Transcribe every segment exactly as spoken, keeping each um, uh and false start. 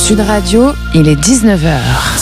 Sud Radio, il est dix-neuf heures.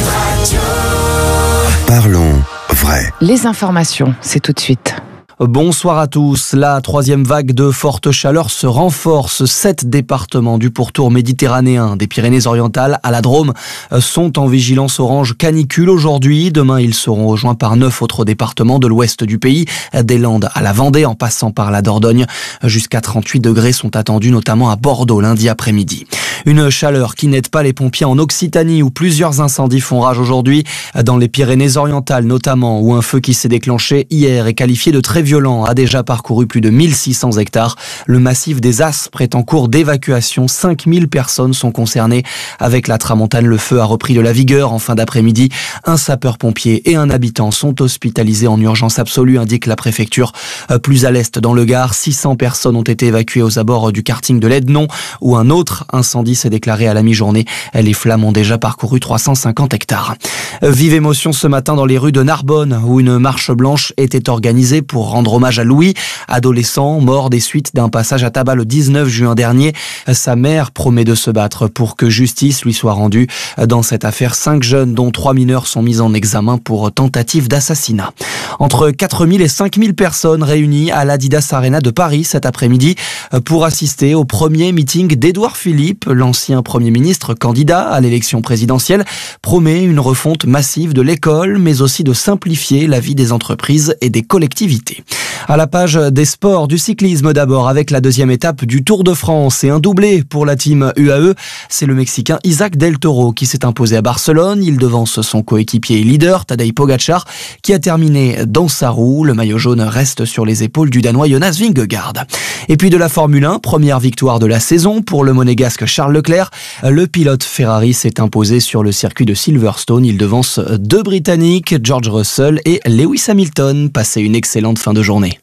Parlons vrai. Les informations, c'est tout de suite. Bonsoir à tous. La troisième vague de forte chaleur se renforce. Sept départements du pourtour méditerranéen, des Pyrénées-Orientales à la Drôme, sont en vigilance orange canicule aujourd'hui. Demain, ils seront rejoints par neuf autres départements de l'ouest du pays, des Landes à la Vendée, en passant par la Dordogne. Jusqu'à trente-huit degrés sont attendus, notamment à Bordeaux, lundi après-midi. Une chaleur qui n'aide pas les pompiers en Occitanie, où plusieurs incendies font rage aujourd'hui, dans les Pyrénées-Orientales notamment, où un feu qui s'est déclenché hier est qualifié de très violent, a déjà parcouru plus de mille six cents hectares. Le massif des Aspres est en cours d'évacuation. cinq mille personnes sont concernées. Avec la tramontane, le feu a repris de la vigueur en fin d'après-midi. Un sapeur-pompier et un habitant sont hospitalisés en urgence absolue, indique la préfecture. Plus à l'est, dans le Gard, six cents personnes ont été évacuées aux abords du karting de l'Ednon, où un autre incendie s'est déclaré à la mi-journée. Les flammes ont déjà parcouru trois cent cinquante hectares. Vive émotion ce matin dans les rues de Narbonne, où une marche blanche était organisée pour rendre hommage à Louis, adolescent mort des suites d'un passage à tabac le dix-neuf juin dernier. Sa mère promet de se battre pour que justice lui soit rendue. Dans cette affaire, cinq jeunes, dont trois mineurs, sont mis en examen pour tentative d'assassinat. Entre quatre mille et cinq mille personnes réunies à l'Adidas Arena de Paris cet après-midi pour assister au premier meeting d'Édouard Philippe. L'ancien Premier ministre, candidat à l'élection présidentielle, promet une refonte massive de l'école, mais aussi de simplifier la vie des entreprises et des collectivités. À la page des sports, du cyclisme d'abord, avec la deuxième étape du Tour de France et un doublé pour la team U A E. C'est le Mexicain Isaac Del Toro qui s'est imposé à Barcelone. Il devance son coéquipier et leader, Tadej Pogacar, qui a terminé dans sa roue. Le maillot jaune reste sur les épaules du Danois Jonas Vingegaard. Et puis de la Formule un, première victoire de la saison pour le monégasque Charles Leclerc. Le pilote Ferrari s'est imposé sur le circuit de Silverstone. Il devance deux Britanniques, George Russell et Lewis Hamilton. Passez une excellente fin de journée.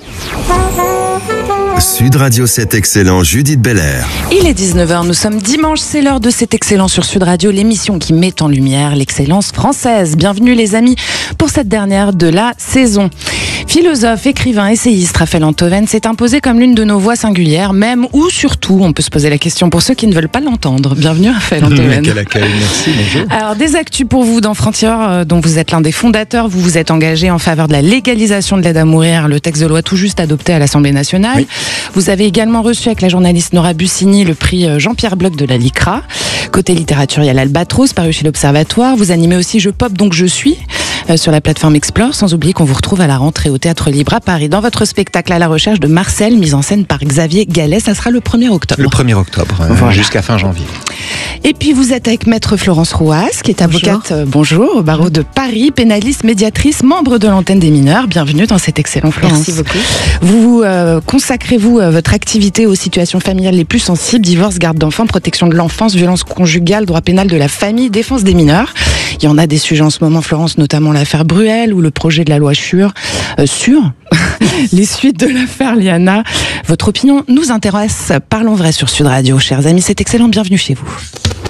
Sud Radio, c'est excellent, Judith Belair. Il est dix-neuf heures, nous sommes dimanche, c'est l'heure de C'est excellent sur Sud Radio, l'émission qui met en lumière l'excellence française. Bienvenue les amis pour cette dernière de la saison. Philosophe, écrivain, essayiste, Raphaël Enthoven s'est imposé comme l'une de nos voix singulières, même ou surtout, on peut se poser la question pour ceux qui ne veulent pas l'entendre. Bienvenue Raphaël Enthoven. Quel accueil, merci, bonjour. Alors des actus pour vous dans Franc-Tireur, euh, dont vous êtes l'un des fondateurs, vous vous êtes engagé en faveur de la légalisation de l'aide à mourir, le texte de loi tout juste adopté à l'Assemblée nationale. Oui. Vous avez également reçu avec la journaliste Nora Bussini le prix Jean-Pierre Bloch de la LICRA. Côté littérature, il y a l'Albatros, paru chez l'Observatoire. Vous animez aussi Je Pop, donc je suis, euh, sur la plateforme Explore, sans oublier qu'on vous retrouve à la rentrée au Théâtre Libre à Paris, dans votre spectacle À la recherche de Marcel, mise en scène par Xavier Gallet. Ça sera le premier octobre. Le premier octobre, euh, voilà. Jusqu'à fin janvier. Et puis vous êtes avec Maître Florence Rouas, qui est bonjour. avocate, euh, bonjour, au barreau de Paris, pénaliste, médiatrice, membre de l'antenne des mineurs. Bienvenue dans cet excellent Florence. Merci beaucoup. Vous euh, consacrez-vous euh, votre activité aux situations familiales les plus sensibles, divorce, garde d'enfants, protection de l'enfance, violence conjugale, droit pénal de la famille, défense des mineurs. Il y en a des sujets en ce moment, Florence, notamment l'affaire Bruel ou le projet de la loi Sur, euh, sur les suites de l'affaire Liana. Votre opinion nous intéresse. Parlons vrai sur Sud Radio, chers amis. C'est excellent. Bienvenue chez vous.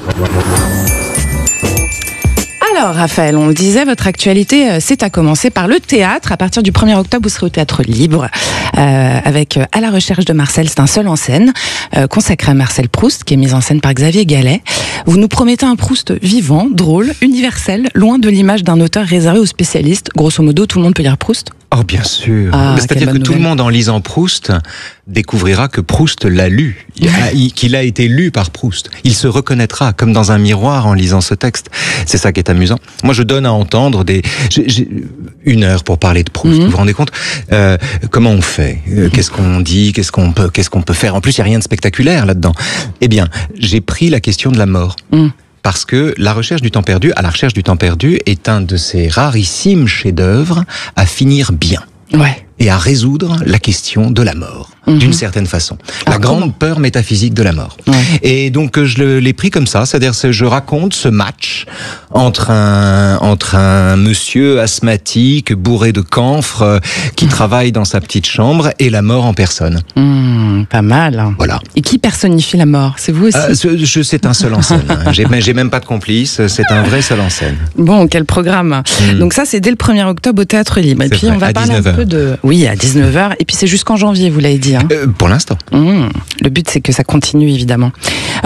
Alors Raphaël, on le disait, votre actualité, c'est à commencer par le théâtre. À partir du premier octobre, vous serez au Théâtre Libre euh, avec À la recherche de Marcel. C'est un seul en scène euh, consacré à Marcel Proust, qui est mis en scène par Xavier Gallet. Vous nous promettez un Proust vivant, drôle, universel, loin de l'image d'un auteur réservé aux spécialistes. Grosso modo, tout le monde peut lire Proust ? Oh bien sûr. Ah, c'est-à-dire que tout le monde en lisant Proust découvrira que Proust l'a lu, qu'il a été lu par Proust. Il se reconnaîtra comme dans un miroir en lisant ce texte. C'est ça qui est amusant. Moi je donne à entendre des j'ai, j'ai une heure pour parler de Proust. Mm-hmm. Vous vous rendez compte euh, comment on fait, euh, qu'est-ce qu'on dit, qu'est-ce qu'on peut, qu'est-ce qu'on peut faire. En plus il y a rien de spectaculaire là-dedans. Eh bien j'ai pris la question de la mort. Mm. Parce que La recherche du temps perdu, À la recherche du temps perdu, est un de ces rarissimes chefs-d'œuvre à finir bien. Ouais. Et à résoudre la question de la mort, mmh. d'une certaine façon. La Alors, grande comment peur métaphysique de la mort. Ouais. Et donc, je l'ai pris comme ça, c'est-à-dire que je raconte ce match entre un, entre un monsieur asthmatique, bourré de camphre, euh, qui mmh. travaille dans sa petite chambre, et la mort en personne. Mmh, pas mal. Voilà. Et qui personnifie la mort? C'est vous aussi? euh, je, C'est un seul en scène. Hein. J'ai, j'ai même pas de complice, c'est un vrai seul en scène. Bon, quel programme. Mmh. Donc ça, c'est dès le premier octobre au Théâtre Libre. Et c'est puis, vrai, on va parler un peu de... Oui, à dix-neuf heures. Et puis, c'est jusqu'en janvier, vous l'avez dit. Hein. Euh, pour l'instant. Mmh. Le but, c'est que ça continue, évidemment.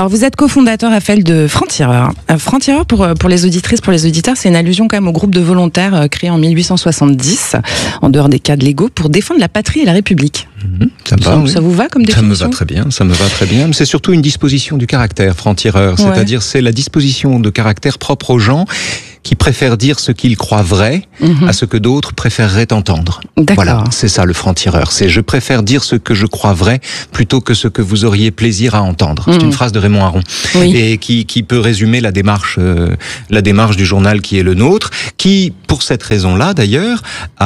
Alors vous êtes cofondateur, Raphaël, de Franc-Tireur. Euh, Franc-Tireur, pour, pour les auditrices, pour les auditeurs, c'est une allusion quand même au groupe de volontaires euh, créé en mille huit cent soixante-dix, en dehors des cadres légaux, pour défendre la patrie et la République. Mmh, ça, me ça, va, oui. ça vous va comme définition? Ça me va très bien, ça me va très bien. Mais c'est surtout une disposition du caractère, franc-tireur. Ouais. C'est-à-dire, c'est la disposition de caractère propre aux gens qui préfèrent dire ce qu'ils croient vrai mmh. à ce que d'autres préféreraient entendre. Voilà, c'est ça le franc-tireur. C'est je préfère dire ce que je crois vrai plutôt que ce que vous auriez plaisir à entendre. Mmh. C'est une phrase de Raymond Aron oui. et qui, qui peut résumer la démarche, euh, la démarche du journal qui est le nôtre, qui, pour cette raison-là d'ailleurs,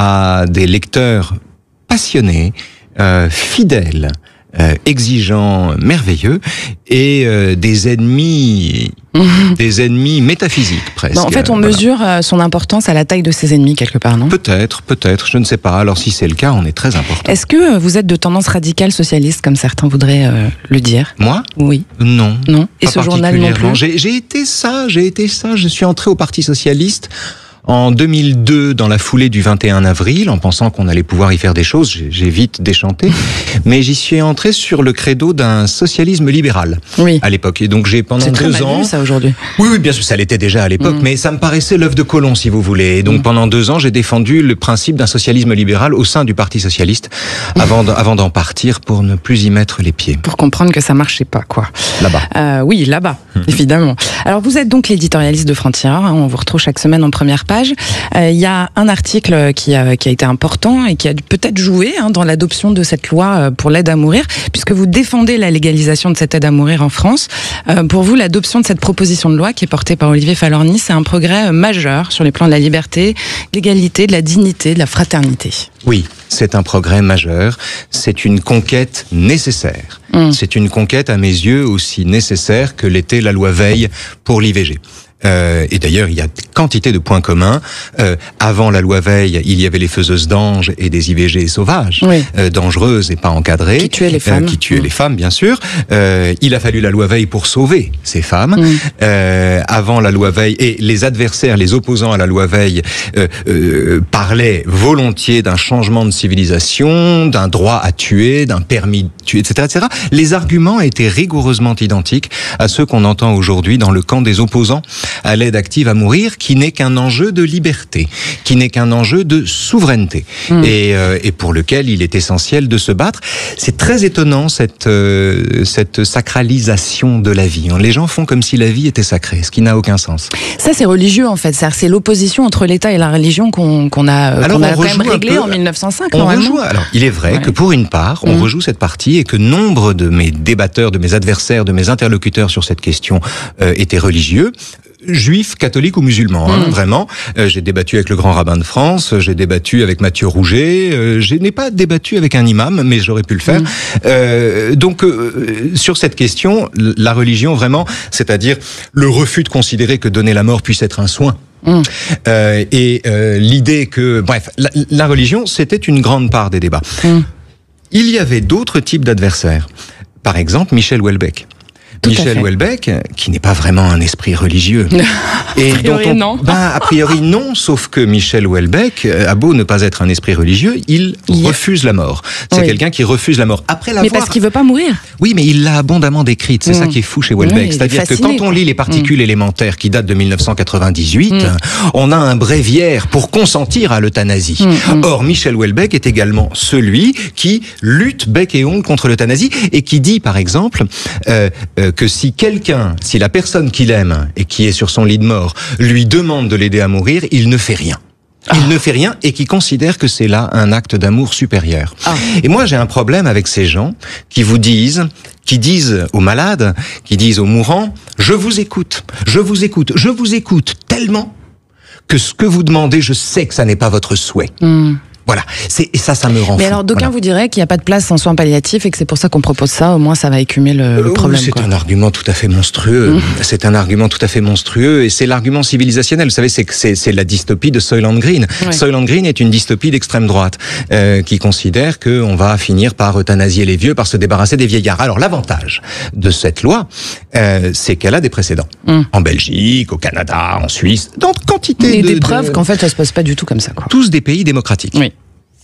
a des lecteurs passionnés, euh, fidèles, Euh, exigeants, merveilleux, et euh, des ennemis, mmh. des ennemis métaphysiques presque. Non, en fait, on voilà. mesure euh, son importance à la taille de ses ennemis quelque part, non? Peut-être, peut-être, je ne sais pas. Alors si c'est le cas, on est très important. Est-ce que vous êtes de tendance radicale socialiste, comme certains voudraient euh, le dire? Moi? Oui. Non. Non. Et ce journal non plus? J'ai, j'ai été ça, j'ai été ça. Je suis entré au Parti socialiste en deux mille deux, dans la foulée du vingt et un avril, en pensant qu'on allait pouvoir y faire des choses, j'ai, j'ai vite déchanté, mais j'y suis entré sur le credo d'un socialisme libéral oui. à l'époque. Et donc j'ai pendant C'est deux très ans, mal vu, ça aujourd'hui. Oui, oui, bien sûr, ça l'était déjà à l'époque, mmh. mais ça me paraissait l'œuf de Colomb, si vous voulez. Et donc mmh. pendant deux ans, j'ai défendu le principe d'un socialisme libéral au sein du Parti socialiste, mmh. avant, de, avant d'en partir pour ne plus y mettre les pieds. Pour comprendre que ça marchait pas, quoi. Là-bas. Euh, oui, là-bas, mmh. évidemment. Alors vous êtes donc l'éditorialiste de Franc-Tireur, hein, on vous retrouve chaque semaine en première page. Il euh, y a un article qui a, qui a été important et qui a peut-être joué hein, dans l'adoption de cette loi pour l'aide à mourir, puisque vous défendez la légalisation de cette aide à mourir en France. Euh, pour vous, l'adoption de cette proposition de loi qui est portée par Olivier Falorni, c'est un progrès majeur sur les plans de la liberté, de l'égalité, de la dignité, de la fraternité. Oui, c'est un progrès majeur. C'est une conquête nécessaire. Mmh. C'est une conquête, à mes yeux, aussi nécessaire que l'était la loi Veil pour l'I V G. Euh, et d'ailleurs, il y a quantité de points communs. Euh, avant la loi Veil, il y avait les faiseuses d'anges et des I V G sauvages, oui. euh, dangereuses et pas encadrées, qui tuaient les femmes. Euh, qui tuaient mmh. les femmes, bien sûr. Euh, il a fallu la loi Veil pour sauver ces femmes. Mmh. Euh, avant la loi Veil, et les adversaires, les opposants à la loi Veil, euh, euh, parlaient volontiers d'un changement de civilisation, d'un droit à tuer, d'un permis de tuer, et cetera, et cetera. Les arguments étaient rigoureusement identiques à ceux qu'on entend aujourd'hui dans le camp des opposants à l'aide active à mourir, qui n'est qu'un enjeu de liberté, qui n'est qu'un enjeu de souveraineté, mmh. et, euh, et pour lequel il est essentiel de se battre. C'est très étonnant cette euh, cette sacralisation de la vie. Les gens font comme si la vie était sacrée, ce qui n'a aucun sens. Ça, c'est religieux en fait. C'est-à-dire, c'est l'opposition entre l'État et la religion qu'on, qu'on a, Alors, qu'on a quand même réglé en mille neuf cent cinq. On rejoue. Alors, il est vrai ouais. que pour une part, on mmh. rejoue cette partie et que nombre de mes débatteurs, de mes adversaires, de mes interlocuteurs sur cette question euh, étaient religieux. Juifs, catholiques ou musulmans, hein, mmh. vraiment. Euh, j'ai débattu avec le grand rabbin de France, j'ai débattu avec Mathieu Rouget, euh, je n'ai pas débattu avec un imam, mais j'aurais pu le faire. Mmh. Euh, donc, euh, sur cette question, la religion, vraiment, c'est-à-dire le refus de considérer que donner la mort puisse être un soin, Mmh. Euh, et euh, l'idée que... Bref, la, la religion, c'était une grande part des débats. Mmh. Il y avait d'autres types d'adversaires. Par exemple, Michel Houellebecq. Tout Michel Houellebecq, qui n'est pas vraiment un esprit religieux. Et a priori, dont on, non. Ben, a priori, non, sauf que Michel Houellebecq, a beau ne pas être un esprit religieux, il yeah. refuse la mort. C'est oui. quelqu'un qui refuse la mort. Après l'avoir... Mais parce qu'il veut pas mourir. Oui, mais il l'a abondamment décrite. C'est mmh. ça qui est fou chez Houellebecq. Oui, c'est-à-dire fasciné, que quand on lit les particules mmh. élémentaires qui datent de mille neuf cent quatre-vingt-dix-huit, mmh. on a un bréviaire pour consentir à l'euthanasie. Mmh. Or, Michel Houellebecq est également celui qui lutte bec et ongle contre l'euthanasie et qui dit, par exemple, euh, euh, que si quelqu'un, si la personne qu'il aime et qui est sur son lit de mort, lui demande de l'aider à mourir, il ne fait rien. Il ah. ne fait rien et qui considère que c'est là un acte d'amour supérieur. Ah. Et moi, j'ai un problème avec ces gens qui vous disent, qui disent aux malades, qui disent aux mourants, je vous écoute, je vous écoute, je vous écoute tellement que ce que vous demandez, je sais que ça n'est pas votre souhait. Mm. Voilà, c'est, et ça, ça me rend Mais fou. alors, d'aucuns voilà. vous diraient qu'il n'y a pas de place en soins palliatifs et que c'est pour ça qu'on propose ça, au moins ça va écumer le, le problème. C'est quoi. un argument tout à fait monstrueux. Mmh. C'est un argument tout à fait monstrueux et c'est l'argument civilisationnel. Vous savez, c'est, c'est, c'est la dystopie de Soylent Green. Ouais. Soylent Green est une dystopie d'extrême droite euh, qui considère qu'on va finir par euthanasier les vieux, par se débarrasser des vieillards. Alors, l'avantage de cette loi, euh, c'est qu'elle a des précédents. Mmh. En Belgique, au Canada, en Suisse, dans quantité et de... des preuves de... qu'en fait, ça se passe pas du tout comme ça. Quoi. Tous des pays démocratiques. Oui.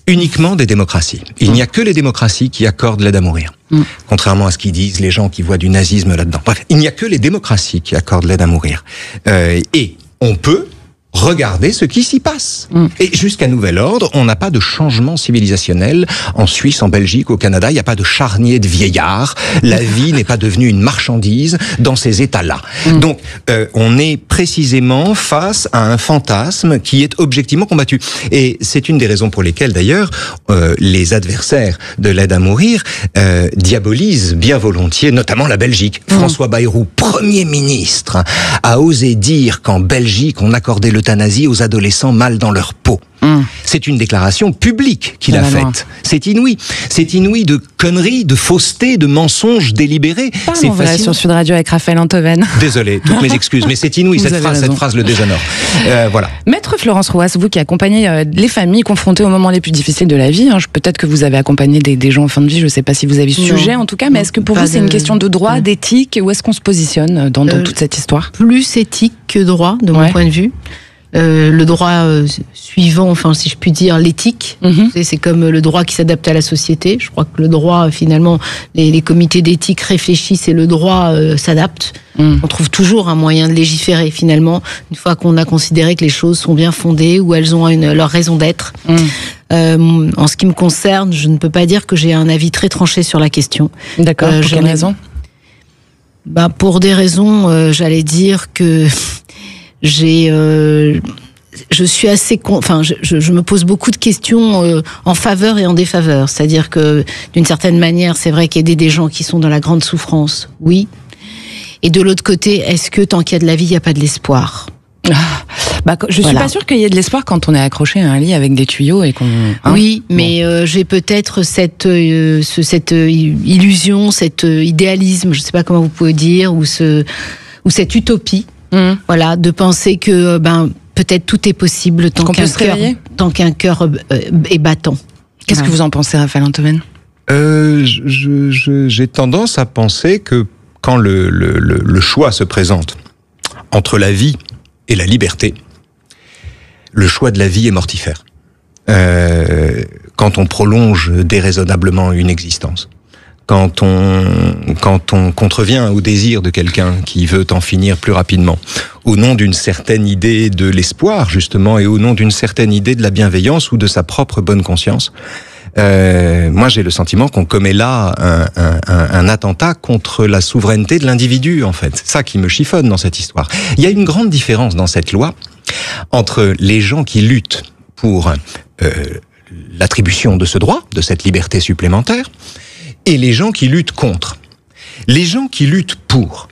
uniquement des démocraties. Il n'y a que les démocraties qui accordent l'aide à mourir. Mm. Contrairement à ce qu'ils disent les gens qui voient du nazisme là-dedans. Bref, il n'y a que les démocraties qui accordent l'aide à mourir. Euh, et on peut regardez ce qui s'y passe. Mm. Et jusqu'à nouvel ordre, on n'a pas de changement civilisationnel en Suisse, en Belgique, au Canada. Il n'y a pas de charnier de vieillards. La vie n'est pas devenue une marchandise dans ces états-là. Mm. Donc, euh, on est précisément face à un fantasme qui est objectivement combattu. Et c'est une des raisons pour lesquelles, d'ailleurs, euh, les adversaires de l'aide à mourir euh, diabolisent bien volontiers, notamment la Belgique. Mm. François Bayrou, Premier ministre, a osé dire qu'en Belgique, on accordait le l'euthanasie aux adolescents mal dans leur peau. Mmh. C'est une déclaration publique qu'il a faite. C'est inouï. C'est inouï de conneries, de fausseté, de mensonges délibérés. C'est voilà, sur Sud Radio avec Raphaël Antoven. Désolé, toutes mes excuses, mais c'est inouï. Cette phrase, cette phrase le déshonore. Euh, voilà. Maître Florence Rouas, vous qui accompagnez euh, les familles confrontées aux moments les plus difficiles de la vie, hein, peut-être que vous avez accompagné des, des gens en fin de vie, je ne sais pas si vous avez ce sujet en tout cas, mais est-ce que pour vous c'est de... une question de droit, non. d'éthique, où est-ce qu'on se positionne dans, dans euh, toute cette histoire? Plus éthique que droit, de mon ouais. point de vue. Euh, le droit euh, suivant, enfin si je puis dire, l'éthique. Mm-hmm. C'est comme le droit qui s'adapte à la société. Je crois que le droit, finalement, les, les comités d'éthique réfléchissent et le droit euh, s'adapte. Mm. On trouve toujours un moyen de légiférer, finalement, une fois qu'on a considéré que les choses sont bien fondées ou elles ont une, leur raison d'être. Mm. Euh, en ce qui me concerne, je ne peux pas dire que j'ai un avis très tranché sur la question. D'accord, euh, pour quelle raison ? Bah, pour des raisons, euh, j'allais dire que... J'ai, euh, je suis assez, con, enfin, je, je me pose beaucoup de questions euh, en faveur et en défaveur. C'est-à-dire que, d'une certaine manière, c'est vrai qu'aider des gens qui sont dans la grande souffrance, oui. Et de l'autre côté, est-ce que tant qu'il y a de la vie, il n'y a pas de l'espoir ? Ah, bah, je voilà. suis pas sûre qu'il y ait de l'espoir quand on est accroché à un lit avec des tuyaux et qu'on. Hein oui, mais bon. euh, j'ai peut-être cette euh, ce, cette euh, illusion, cet euh, idéalisme, je sais pas comment vous pouvez dire, ou ce ou cette utopie. Mmh. Voilà, de penser que ben peut-être tout est possible tant qu'un cœur, tant qu'un cœur euh, est battant. Qu'est-ce ouais. que vous en pensez, Raphaël Antoven ? euh, je, je, J'ai tendance à penser que quand le, le, le, le choix se présente entre la vie et la liberté, le choix de la vie est mortifère. Euh, quand on prolonge déraisonnablement une existence. Quand on, quand on contrevient au désir de quelqu'un qui veut en finir plus rapidement, au nom d'une certaine idée de l'espoir, justement, et au nom d'une certaine idée de la bienveillance ou de sa propre bonne conscience, euh, moi j'ai le sentiment qu'on commet là un, un, un, un attentat contre la souveraineté de l'individu, en fait. C'est ça qui me chiffonne dans cette histoire. Il y a une grande différence dans cette loi entre les gens qui luttent pour euh, l'attribution de ce droit, de cette liberté supplémentaire, et les gens qui luttent contre. Les gens qui luttent pour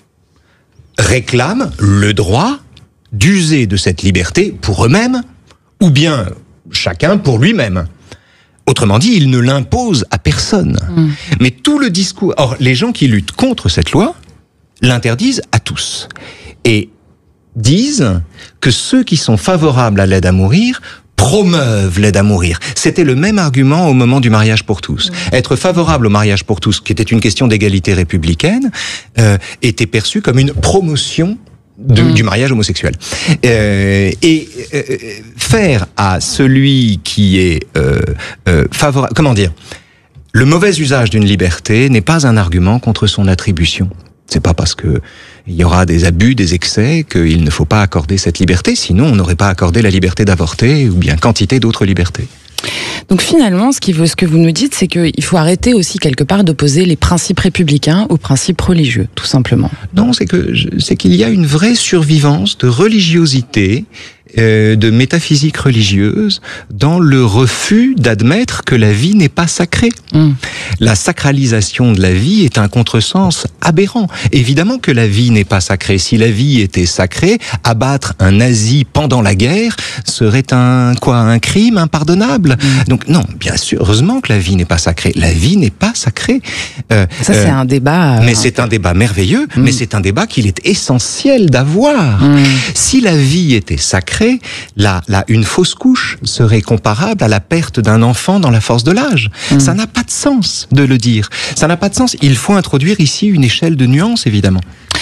réclament le droit d'user de cette liberté pour eux-mêmes, ou bien chacun pour lui-même. Autrement dit, ils ne l'imposent à personne. Mmh. Mais tout le discours... Or, les gens qui luttent contre cette loi l'interdisent à tous. Et disent que ceux qui sont favorables à l'aide à mourir promeuvent l'aide à mourir. C'était le même argument au moment du mariage pour tous. Mmh. Être favorable au mariage pour tous, qui était une question d'égalité républicaine, euh, était perçu comme une promotion de, mmh. du mariage homosexuel. Euh, et euh, faire à celui qui est euh, euh, favorable... Comment dire ? Le mauvais usage d'une liberté n'est pas un argument contre son attribution. C'est pas parce que il y aura des abus, des excès, qu'il ne faut pas accorder cette liberté, sinon on n'aurait pas accordé la liberté d'avorter ou bien quantité d'autres libertés. Donc finalement, ce, qui veut, ce que vous nous dites, c'est qu'il faut arrêter aussi quelque part d'opposer les principes républicains aux principes religieux, tout simplement. Non, c'est que c'est qu'il y a une vraie survivance de religiosité, euh, de métaphysique religieuse, dans le refus d'admettre que la vie n'est pas sacrée. Mmh. La sacralisation de la vie est un contresens aberrant. Évidemment que la vie n'est pas sacrée. Si la vie était sacrée, abattre un nazi pendant la guerre serait un quoi, un crime impardonnable. Mmh. Donc non, bien sûr, heureusement que la vie n'est pas sacrée. La vie n'est pas sacrée. Euh, Ça c'est euh, un débat. Euh, mais c'est un débat merveilleux. Mmh. Mais c'est un débat qu'il est essentiel d'avoir. Mmh. Si la vie était sacrée, Là, là, une fausse couche serait comparable à la perte d'un enfant dans la force de l'âge. Mmh. Ça n'a pas de sens de le dire. Ça n'a pas de sens. Il faut introduire ici une échelle de nuances, évidemment.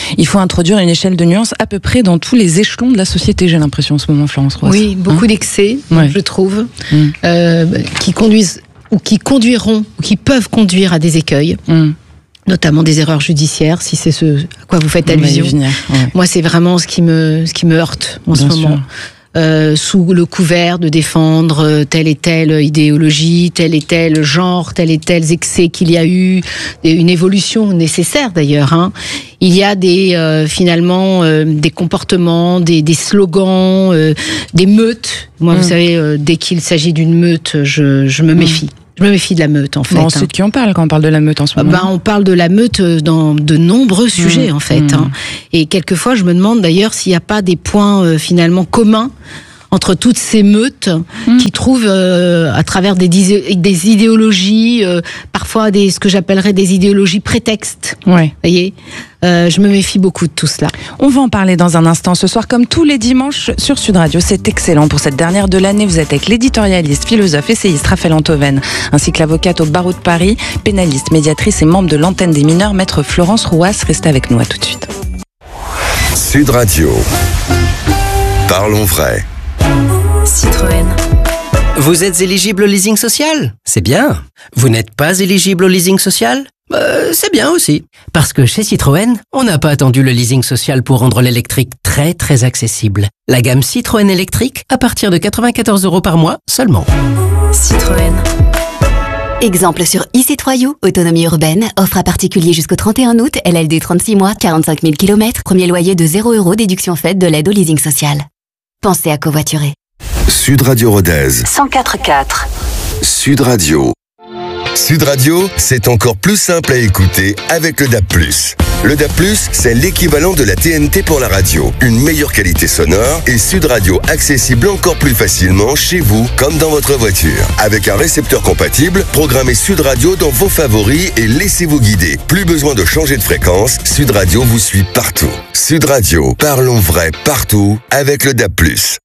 Il faut introduire une échelle de nuances à peu près dans tous les échelons de la société, j'ai l'impression en ce moment, Florence Roas. Oui, beaucoup hein d'excès, ouais. je trouve, mmh. euh, qui conduisent ou qui conduiront ou qui peuvent conduire à des écueils. Mmh. Notamment des erreurs judiciaires, si c'est ce à quoi vous faites allusion. Venir, ouais. Moi, c'est vraiment ce qui me ce qui me heurte en Bien ce moment. Euh, sous le couvert de défendre telle et telle idéologie, tel et tel genre, tel et tel excès qu'il y a eu, une évolution nécessaire d'ailleurs. Hein. Il y a des euh, finalement euh, des comportements, des, des slogans, euh, des meutes. Moi, mmh. vous savez, euh, dès qu'il s'agit d'une meute, je, je me méfie. Mmh. Je me méfie de la meute, en fait. Bon, ensuite, hein. qui on parle quand on parle de la meute en ce moment? Ben, on parle de la meute dans de nombreux sujets, mmh. en fait. Mmh. Hein. Et quelquefois, je me demande d'ailleurs s'il n'y a pas des points euh, finalement communs entre toutes ces meutes mmh. qui trouvent euh, à travers des, des idéologies, euh, parfois des, ce que j'appellerais des idéologies prétextes. Ouais. Vous voyez, euh, je me méfie beaucoup de tout cela. On va en parler dans un instant. Ce soir, comme tous les dimanches sur Sud Radio, c'est excellent. Pour cette dernière de l'année, vous êtes avec l'éditorialiste, philosophe, essayiste Raphaël Antoven, ainsi que l'avocate au barreau de Paris, pénaliste, médiatrice et membre de l'antenne des mineurs, maître Florence Roas. Restez avec nous, à tout de suite. Sud Radio. Parlons vrai. Citroën. Vous êtes éligible au leasing social? C'est bien. Vous n'êtes pas éligible au leasing social? euh, C'est bien aussi. Parce que chez Citroën, on n'a pas attendu le leasing social pour rendre l'électrique très très accessible. La gamme Citroën électrique à partir de quatre-vingt-quatorze euros par mois seulement. Citroën. Exemple sur e-C trois U, autonomie urbaine, offre à particulier jusqu'au trente et un août, L L D trente-six mois, quarante-cinq mille kilomètres, premier loyer de zéro euros, déduction faite de l'aide au leasing social. Pensez à covoiturer. Sud Radio Rodez. cent quatre virgule quatre. Sud Radio. Sud Radio, c'est encore plus simple à écouter avec le D A B plus. Le D A B plus, c'est l'équivalent de la T N T pour la radio. Une meilleure qualité sonore et Sud Radio accessible encore plus facilement chez vous comme dans votre voiture. Avec un récepteur compatible, programmez Sud Radio dans vos favoris et laissez-vous guider. Plus besoin de changer de fréquence, Sud Radio vous suit partout. Sud Radio, parlons vrai partout avec le D A B plus.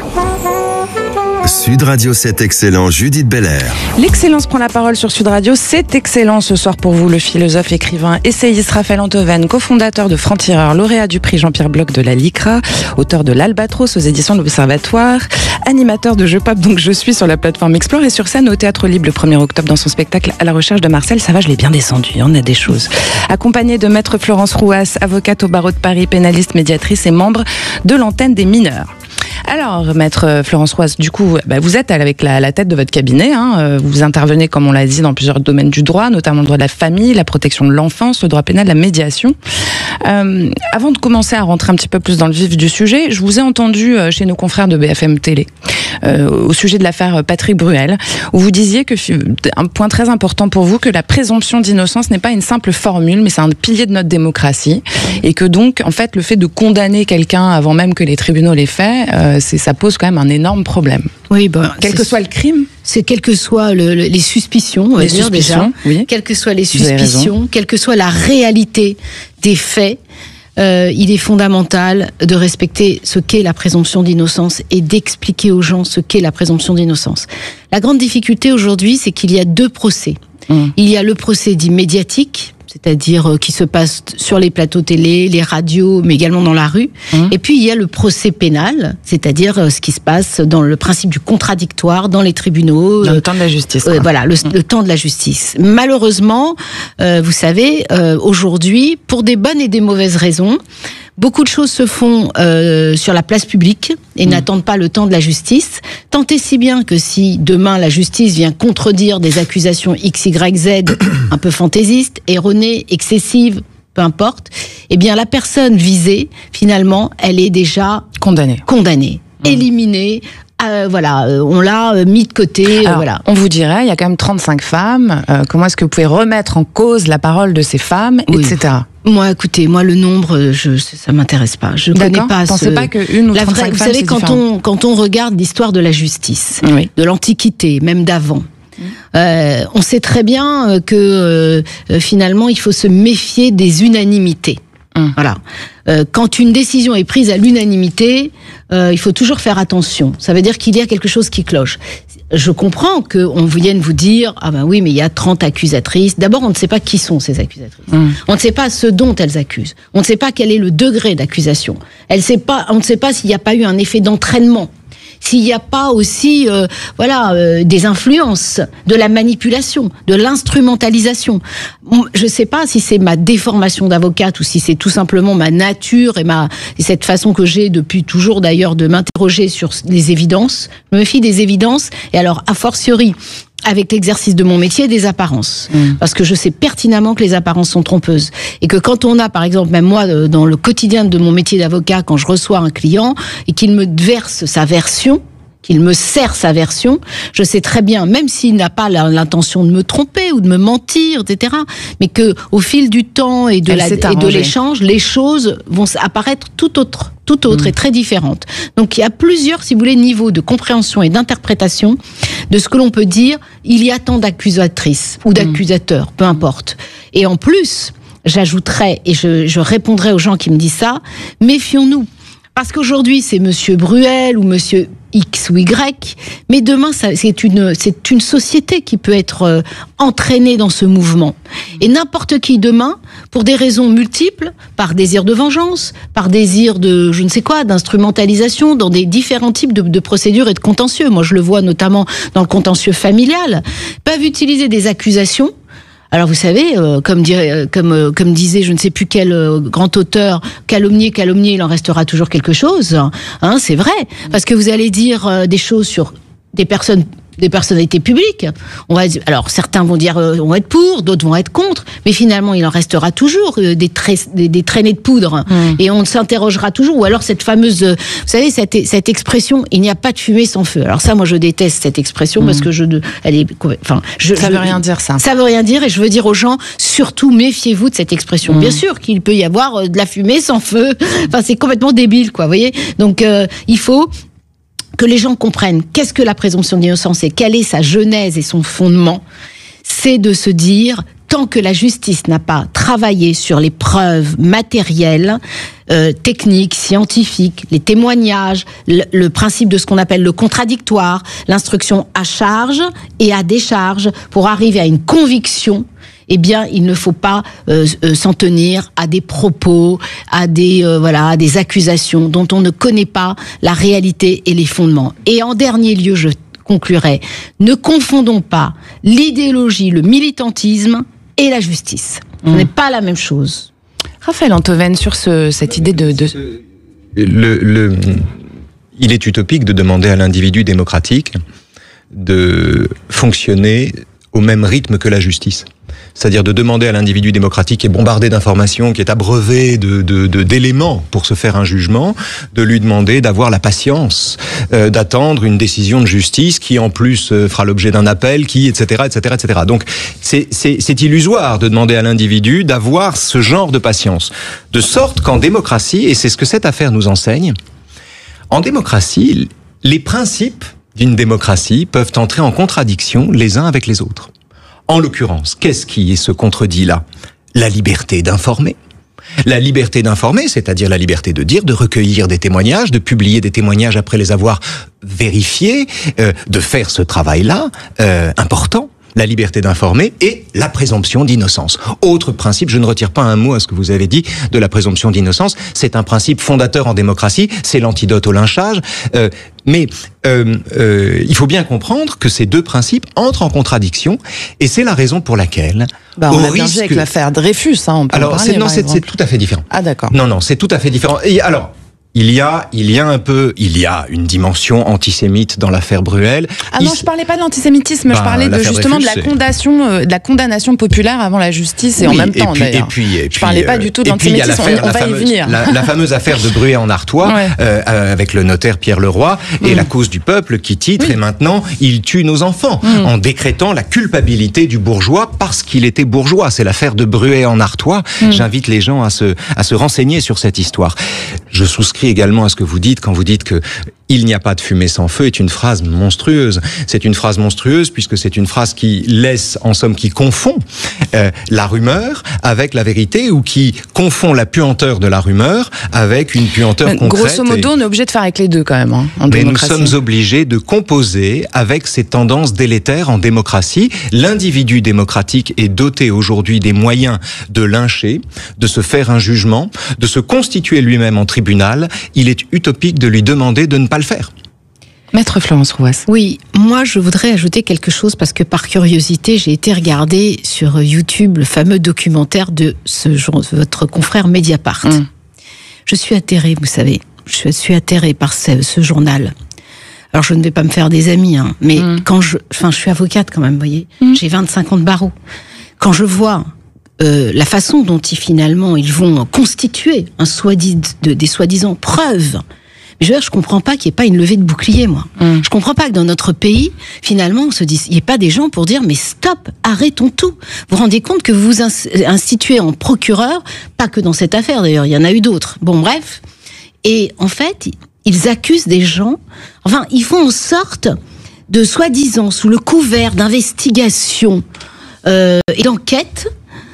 Sud Radio, c'est excellent. Judith Belair. L'excellence prend la parole sur Sud Radio. C'est excellent ce soir pour vous, le philosophe, écrivain, essayiste Raphaël Antoven, cofondateur de Franc-Tireur, lauréat du prix Jean-Pierre Bloch de la LICRA, auteur de l'Albatros aux éditions de l'Observatoire, animateur de Jeux Pop, donc je suis sur la plateforme Explore et sur scène au Théâtre Libre le premier octobre dans son spectacle À la recherche de Marcel. Ça va, je l'ai bien descendu, il y en a des choses. Accompagné de maître Florence Roas, avocate au barreau de Paris, pénaliste, médiatrice et membre de l'antenne des mineurs. Alors, maître Florence Roas, du coup, bah, vous êtes avec la, la tête de votre cabinet. Hein, vous intervenez, comme on l'a dit, dans plusieurs domaines du droit, notamment le droit de la famille, la protection de l'enfance, le droit pénal, la médiation. Euh, avant de commencer à rentrer un petit peu plus dans le vif du sujet, je vous ai entendu euh, chez nos confrères de B F M Télé, euh, au sujet de l'affaire Patrick Bruel, où vous disiez que un point très important pour vous, que la présomption d'innocence n'est pas une simple formule, mais c'est un pilier de notre démocratie, et que donc, en fait, le fait de condamner quelqu'un avant même que les tribunaux l'aient fait, euh, c'est, ça pose quand même un énorme problème. Oui, ben, quel que soit le crime. C'est quel que soient le, le, les suspicions, on va les dire suspicions, déjà, oui. quelles que soient les suspicions, quelle que soit la réalité des faits, euh, il est fondamental de respecter ce qu'est la présomption d'innocence et d'expliquer aux gens ce qu'est la présomption d'innocence. La grande difficulté aujourd'hui, c'est qu'il y a deux procès. Mmh. Il y a le procès dit médiatique, c'est-à-dire qui se passe sur les plateaux télé, les radios, mais également dans la rue. Mmh. Et puis, il y a le procès pénal, c'est-à-dire ce qui se passe dans le principe du contradictoire, dans les tribunaux. Dans le temps de la justice. Euh, voilà, le, mmh. le temps de la justice. Malheureusement, euh, vous savez, euh, aujourd'hui, pour des bonnes et des mauvaises raisons, beaucoup de choses se font euh, sur la place publique et mmh. n'attendent pas le temps de la justice. Tant et si bien que si demain la justice vient contredire des accusations X, Y, Z un peu fantaisistes, erronées, excessives, peu importe, eh bien la personne visée, finalement, elle est déjà condamnée, condamnée, mmh. éliminée. Euh, voilà, euh, on l'a euh, mis de côté. Alors, euh, voilà. On vous dirait, il y a quand même trente-cinq femmes. Euh, comment est-ce que vous pouvez remettre en cause la parole de ces femmes, oui. et cetera. Moi, écoutez, moi le nombre, je, ça m'intéresse pas. Je D'accord. connais pas. Vous pensez ce... pas qu'une ou trente-cinq Vous femmes, savez, c'est quand différent. on quand on regarde l'histoire de la justice, oui. de l'Antiquité, même d'avant. Mmh. Euh, on sait très bien que euh, finalement il faut se méfier des unanimités. Mmh. Voilà. Euh, quand une décision est prise à l'unanimité, euh, il faut toujours faire attention. Ça veut dire qu'il y a quelque chose qui cloche. Je comprends qu'on vienne vous dire « Ah ben oui, mais il y a trente accusatrices ». D'abord, on ne sait pas qui sont ces accusatrices. Mmh. On ne sait pas ce dont elles accusent. On ne sait pas quel est le degré d'accusation. Elle sait pas, on ne sait pas s'il n'y a pas eu un effet d'entraînement. S'il n'y a pas aussi euh, voilà, euh, des influences, de la manipulation, de l'instrumentalisation. Je ne sais pas si c'est ma déformation d'avocate ou si c'est tout simplement ma nature et, ma, et cette façon que j'ai depuis toujours d'ailleurs de m'interroger sur les évidences. Je me fie des évidences et alors a fortiori avec l'exercice de mon métier, des apparences. Mmh. Parce que je sais pertinemment que les apparences sont trompeuses. Et que quand on a, par exemple, même moi, dans le quotidien de mon métier d'avocat, quand je reçois un client et qu'il me verse sa version, qu'il me sert sa version, je sais très bien, même s'il n'a pas l'intention de me tromper ou de me mentir, et cetera, mais que au fil du temps et de, la, et de l'échange, les choses vont apparaître tout autre, tout autre mmh. et très différentes. Donc il y a plusieurs, si vous voulez, niveaux de compréhension et d'interprétation de ce que l'on peut dire. Il y a tant d'accusatrices ou d'accusateurs, mmh. peu importe. Et en plus, j'ajouterais, et je, je répondrai aux gens qui me disent ça, méfions-nous. Parce qu'aujourd'hui, c'est Monsieur Bruel ou Monsieur X ou Y, mais demain, ça, c'est une, c'est une société qui peut être euh, entraînée dans ce mouvement. Et n'importe qui demain, pour des raisons multiples, par désir de vengeance, par désir de, je ne sais quoi, d'instrumentalisation, dans des différents types de, de procédures et de contentieux. Moi, je le vois notamment dans le contentieux familial, peuvent utiliser des accusations. Alors vous savez, euh, comme, dirait, euh, comme, euh, comme disait je ne sais plus quel euh, grand auteur, calomnier, calomnier, il en restera toujours quelque chose. Hein, c'est vrai, parce que vous allez dire euh, des choses sur des personnes, des personnalités publiques. On va, alors certains vont dire, euh, vont être pour, d'autres vont être contre, mais finalement il en restera toujours euh, des, tra- des, des traînées de poudre. Mmh. Et on s'interrogera toujours. Ou alors cette fameuse, euh, vous savez, cette, cette expression, il n'y a pas de fumée sans feu. Alors ça, moi je déteste cette expression mmh. parce que je, elle est, enfin, je, ça je, veut rien dire ça. Ça veut rien dire et je veux dire aux gens, surtout méfiez-vous de cette expression. Mmh. Bien sûr qu'il peut y avoir euh, de la fumée sans feu. Enfin, c'est complètement débile, quoi. Vous voyez. Donc euh, il faut que les gens comprennent qu'est-ce que la présomption d'innocence et quelle est sa genèse et son fondement, c'est de se dire, tant que la justice n'a pas travaillé sur les preuves matérielles, euh, techniques, scientifiques, les témoignages, le, le principe de ce qu'on appelle le contradictoire, l'instruction à charge et à décharge, pour arriver à une conviction, eh bien, il ne faut pas euh, euh, s'en tenir à des propos, à des euh, voilà, à des accusations dont on ne connaît pas la réalité et les fondements. Et en dernier lieu, je conclurai, ne confondons pas l'idéologie, le militantisme et la justice. Ce mmh. n'est pas la même chose. Raphaël Antoven, sur ce, cette idée de... de... Le, le, il est utopique de demander à l'individu démocratique de fonctionner au même rythme que la justice. C'est-à-dire de demander à l'individu démocratique qui est bombardé d'informations, qui est abreuvé de, de, de, d'éléments pour se faire un jugement, de lui demander d'avoir la patience, euh, d'attendre une décision de justice qui en plus euh, fera l'objet d'un appel, qui, et cetera, et cetera, et cetera. Donc c'est, c'est, c'est illusoire de demander à l'individu d'avoir ce genre de patience. De sorte qu'en démocratie, et c'est ce que cette affaire nous enseigne, en démocratie, les principes d'une démocratie peuvent entrer en contradiction les uns avec les autres. En l'occurrence, qu'est-ce qui se contredit là ? La liberté d'informer. La liberté d'informer, c'est-à-dire la liberté de dire, de recueillir des témoignages, de publier des témoignages après les avoir vérifiés, euh, de faire ce travail-là, euh, important. La liberté d'informer et la présomption d'innocence. Autre principe, je ne retire pas un mot à ce que vous avez dit de la présomption d'innocence, c'est un principe fondateur en démocratie, c'est l'antidote au lynchage, euh, mais euh, euh, il faut bien comprendre que ces deux principes entrent en contradiction et c'est la raison pour laquelle... Bah, on a bien vu avec l'affaire Dreyfus, hein, on peut alors, en parler, c'est, non, c'est, c'est tout à fait différent. Ah d'accord. Non, non, c'est tout à fait différent. Et alors... Il y a, il y a un peu, il y a une dimension antisémite dans l'affaire Bruel. Ah non, il... je parlais pas de l'antisémitisme, ben, je parlais de justement Dreyfus, de la condamnation, euh, de la condamnation populaire avant la justice et oui, en même temps. Et puis, d'ailleurs. Et puis, et puis, je parlais pas du tout d'antisémitisme. On, on va fameuse, y venir. La, la fameuse affaire de Bruay en Artois, ouais. euh, avec le notaire Pierre Leroy et mmh. la cause du peuple qui titre oui. et maintenant il tue nos enfants mmh. en décrétant la culpabilité du bourgeois parce qu'il était bourgeois. C'est l'affaire de Bruay en Artois. Mmh. J'invite les gens à se à se renseigner sur cette histoire. Je souscris également à ce que vous dites quand vous dites que il n'y a pas de fumée sans feu est une phrase monstrueuse. C'est une phrase monstrueuse puisque c'est une phrase qui laisse, en somme, qui confond euh, la rumeur avec la vérité ou qui confond la puanteur de la rumeur avec une puanteur euh, concrète. Grosso modo, et... on est obligé de faire avec les deux quand même, hein, en Mais démocratie. nous sommes obligés de composer avec ces tendances délétères en démocratie. L'individu démocratique est doté aujourd'hui des moyens de lyncher, de se faire un jugement, de se constituer lui-même en tribunal. Il est utopique de lui demander de ne pas le faire. Maître Florence Rouas. Oui, moi je voudrais ajouter quelque chose parce que par curiosité, j'ai été regarder sur YouTube le fameux documentaire de ce genre, votre confrère Mediapart. Mmh. Je suis atterrée, vous savez, je suis atterrée par ce, ce journal. Alors je ne vais pas me faire des amis, hein, mais mmh. quand je, enfin je suis avocate quand même, vous voyez, mmh. j'ai vingt-cinq ans de barreau. Quand je vois euh, la façon dont ils finalement ils vont constituer un soi-disant, de, des soi-disant preuves. Mais je veux dire, je comprends pas qu'il n'y ait pas une levée de bouclier, moi. Mm. Je comprends pas que dans notre pays, finalement, on se dise, il n'y ait pas des gens pour dire, mais stop, arrêtons tout. Vous vous rendez compte que vous vous instituez en procureur, pas que dans cette affaire d'ailleurs, il y en a eu d'autres. Bon, bref. Et en fait, ils accusent des gens, enfin, ils font en sorte de, soi-disant, sous le couvert d'investigation euh, et d'enquête,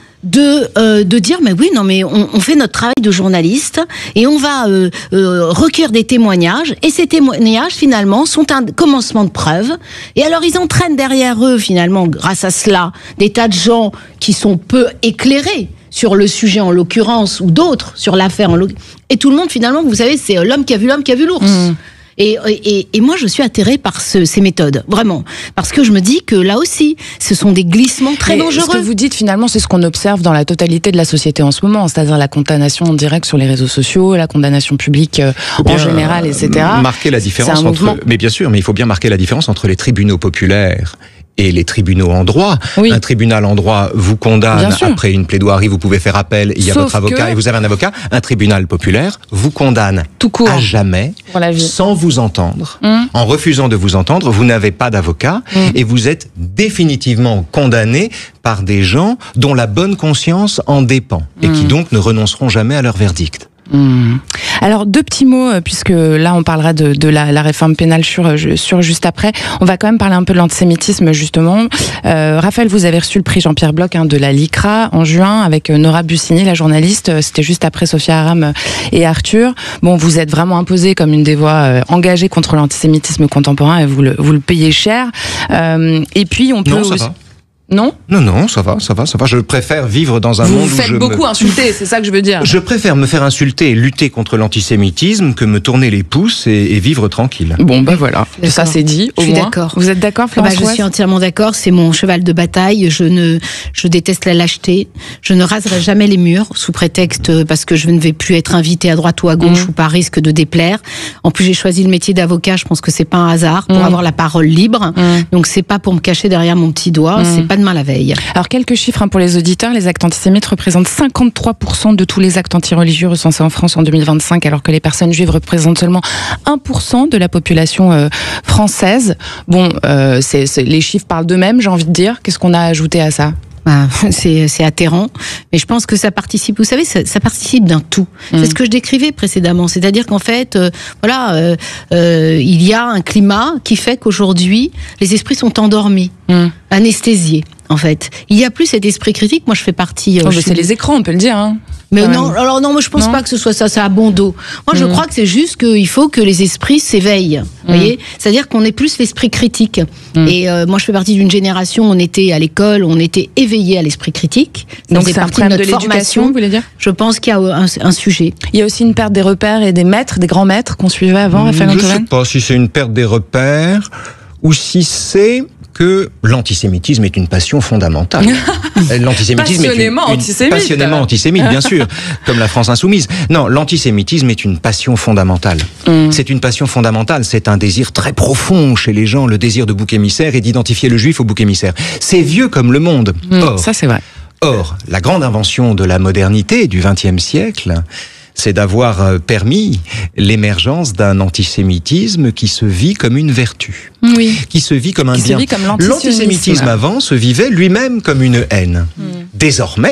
de euh, de dire mais oui non mais on, on fait notre travail de journaliste et on va euh, euh, recueillir des témoignages et ces témoignages finalement sont un commencement de preuve et alors ils entraînent derrière eux finalement grâce à cela des tas de gens qui sont peu éclairés sur le sujet en l'occurrence ou d'autres sur l'affaire en l'occurrence et tout le monde finalement vous savez c'est l'homme qui a vu l'homme qui a vu l'ours. Mmh. Et, et, et moi, je suis atterrée par ce, ces méthodes, vraiment. Parce que je me dis que là aussi, ce sont des glissements très et dangereux. Ce que vous dites, finalement, c'est ce qu'on observe dans la totalité de la société en ce moment, c'est-à-dire la condamnation en direct sur les réseaux sociaux, la condamnation publique euh, en général, et cetera. Marquer la différence entre... Mais bien sûr, mais il faut bien marquer la différence entre les tribunaux populaires et les tribunaux en droit. Oui. Un tribunal en droit vous condamne après une plaidoirie, vous pouvez faire appel, il y a Sauf votre avocat que... et vous avez un avocat. Un tribunal populaire vous condamne tout court, à jamais, sans vous entendre, mmh. en refusant de vous entendre, vous n'avez pas d'avocat mmh. et vous êtes définitivement condamné par des gens dont la bonne conscience en dépend mmh. et qui donc ne renonceront jamais à leur verdict. Mmh. Alors deux petits mots puisque là on parlera de, de la, la réforme pénale sur, sur juste après. On va quand même parler un peu de l'antisémitisme justement. Euh, Raphaël, vous avez reçu le prix Jean-Pierre Bloch hein, de la LICRA en juin avec Nora Bussini, la journaliste. C'était juste après Sophia Aram et Arthur. Bon, vous êtes vraiment imposée comme une des voix euh, engagées contre l'antisémitisme contemporain et vous le, vous le payez cher. Euh, et puis on peut non, ça aussi... va. Non ? Non, non, ça va, ça va, ça va. Je préfère vivre dans un vous monde où je Vous faites beaucoup me... insulter, c'est ça que je veux dire. Je préfère me faire insulter et lutter contre l'antisémitisme que me tourner les pouces et, et vivre tranquille. Bon, ben voilà, d'accord. Ça c'est dit, au je suis moins. D'accord. Vous êtes d'accord, Florence ? bah, Je suis entièrement d'accord, c'est mon cheval de bataille. Je ne, je déteste la lâcheté. Je ne raserai jamais les murs sous prétexte parce que je ne vais plus être invitée à droite ou à gauche mmh. ou par risque de déplaire. En plus, j'ai choisi le métier d'avocat, je pense que c'est pas un hasard, pour mmh. avoir la parole libre. Mmh. Donc c'est pas pour me cacher derrière mon petit doigt, mmh. c'est pas demain la veille. Alors, quelques chiffres hein, pour les auditeurs. Les actes antisémites représentent cinquante-trois pour cent de tous les actes antireligieux recensés en France en deux mille vingt-cinq, alors que les personnes juives représentent seulement un pour cent de la population euh, française. Bon, euh, c'est, c'est, les chiffres parlent d'eux-mêmes, j'ai envie de dire. Qu'est-ce qu'on a ajouté à ça ? Ah, c'est, c'est atterrant, mais je pense que ça participe, vous savez, ça, ça participe d'un tout. Mmh. C'est ce que je décrivais précédemment, c'est-à-dire qu'en fait, euh, voilà, euh, euh, il y a un climat qui fait qu'aujourd'hui, les esprits sont endormis, mmh. anesthésiés. En fait, il y a plus cet esprit critique. Moi, je fais partie. Euh, oh, c'est les écrans, on peut le dire. Hein. Mais non, même. alors non, moi je pense non. pas que ce soit ça, ça a bon dos. Moi, mmh. je crois que c'est juste qu'il faut que les esprits s'éveillent. Mmh. Vous voyez, c'est-à-dire qu'on ait plus l'esprit critique. Mmh. Et euh, moi, je fais partie d'une génération. On était à l'école, on était éveillés à l'esprit critique. Ça Donc, c'est un problème de, de l'éducation, vous voulez dire ? Je pense qu'il y a un, un sujet. Il y a aussi une perte des repères et des maîtres, des grands maîtres qu'on suivait avant. Mmh, je ne sais pas si c'est une perte des repères ou si c'est que l'antisémitisme est une passion fondamentale. L'antisémitisme passionnément est une, une, antisémite. Passionnément antisémite, bien sûr, comme la France insoumise. Non, l'antisémitisme est une passion fondamentale. Mm. C'est une passion fondamentale, c'est un désir très profond chez les gens, le désir de bouc émissaire et d'identifier le juif au bouc émissaire. C'est vieux comme le monde. Mm, Or, ça c'est vrai. Or, la grande invention de la modernité du vingtième siècle, c'est d'avoir permis l'émergence d'un antisémitisme qui se vit comme une vertu, oui. qui se vit comme un qui bien. Se vit comme l'antisémitisme avant se vivait lui-même comme une haine. Mm. Désormais,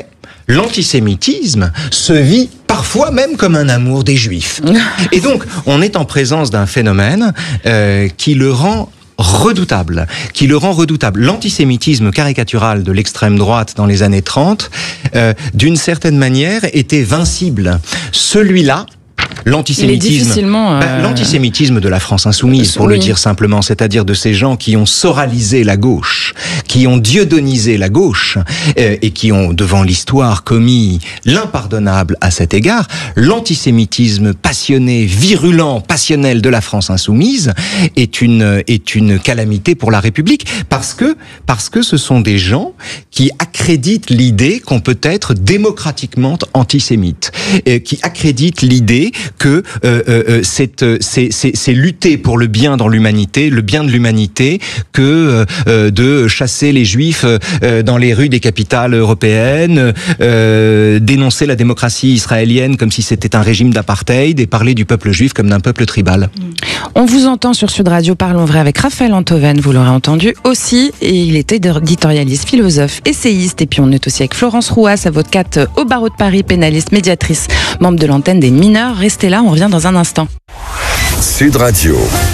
l'antisémitisme se vit parfois même comme un amour des Juifs. Et donc, on est en présence d'un phénomène euh, qui le rend redoutable, qui le rend redoutable. L'antisémitisme caricatural de l'extrême droite dans les années trente, euh, d'une certaine manière, était vincible. Celui-là, l'antisémitisme, euh... bah, l'antisémitisme de la France insoumise, pour oui. le dire simplement, c'est-à-dire de ces gens qui ont soralisé la gauche, qui ont dieudonisé la gauche, euh, et qui ont, devant l'histoire, commis l'impardonnable à cet égard. L'antisémitisme passionné, virulent, passionnel de la France insoumise est une est une calamité pour la République, parce que parce que ce sont des gens qui accréditent l'idée qu'on peut être démocratiquement antisémite, et qui accréditent l'idée que euh, euh, c'est, c'est, c'est, c'est lutter pour le bien dans l'humanité, le bien de l'humanité, que euh, de chasser les Juifs euh, dans les rues des capitales européennes, euh, dénoncer la démocratie israélienne comme si c'était un régime d'apartheid et parler du peuple juif comme d'un peuple tribal. On vous entend sur Sud Radio, Parlons Vrai avec Raphaël Enthoven, vous l'aurez entendu aussi, et il était éditorialiste, philosophe, essayiste, et puis on est aussi avec Florence Rouas, avocate au barreau de Paris, pénaliste, médiatrice, membre de l'antenne des mineurs. Restez là, on revient dans un instant. Sud Radio.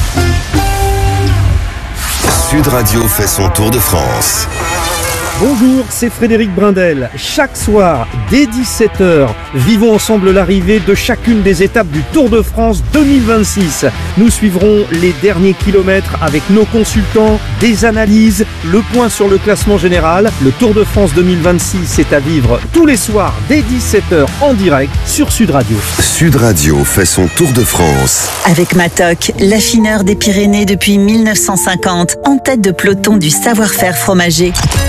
Sud Radio fait son tour de France. Bonjour, c'est Frédéric Brindel. Chaque soir, dès dix-sept heures, vivons ensemble l'arrivée de chacune des étapes du Tour de France deux mille vingt-six. Nous suivrons les derniers kilomètres avec nos consultants, des analyses, le point sur le classement général. Le Tour de France deux mille vingt-six est à vivre tous les soirs dès dix-sept heures en direct sur Sud Radio. Sud Radio fait son Tour de France. Avec Matok, l'affineur des Pyrénées depuis mille neuf cent cinquante, en tête de peloton du savoir-faire fromager.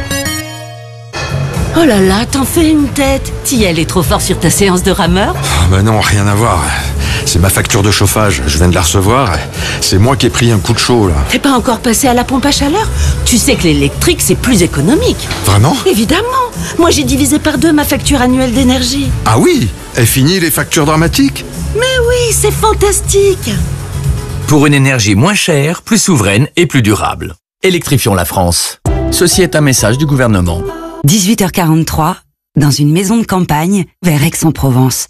Oh là là, t'en fais une tête. Thiel est trop fort sur ta séance de rameur? Oh bah non, rien à voir. C'est ma facture de chauffage, je viens de la recevoir. C'est moi qui ai pris un coup de chaud, là. T'es pas encore passé à la pompe à chaleur? Tu sais que l'électrique, c'est plus économique. Vraiment? Évidemment. Moi, j'ai divisé par deux ma facture annuelle d'énergie. Ah oui? Et fini les factures dramatiques? Mais oui, c'est fantastique. Pour une énergie moins chère, plus souveraine et plus durable. Électrifions la France. Ceci est un message du gouvernement. dix-huit heures quarante-trois, dans une maison de campagne, vers Aix-en-Provence.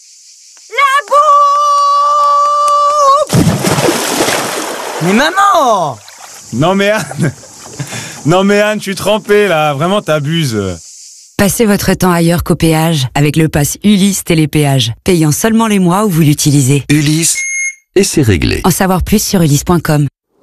La bombe! Mais maman! Non mais Anne! Non mais Anne, je suis trempé là, vraiment t'abuses. Passez votre temps ailleurs qu'au péage, avec le pass Ulysse Télépéage, payant seulement les mois où vous l'utilisez. Ulysse, et c'est réglé. En savoir plus sur ulysse point com.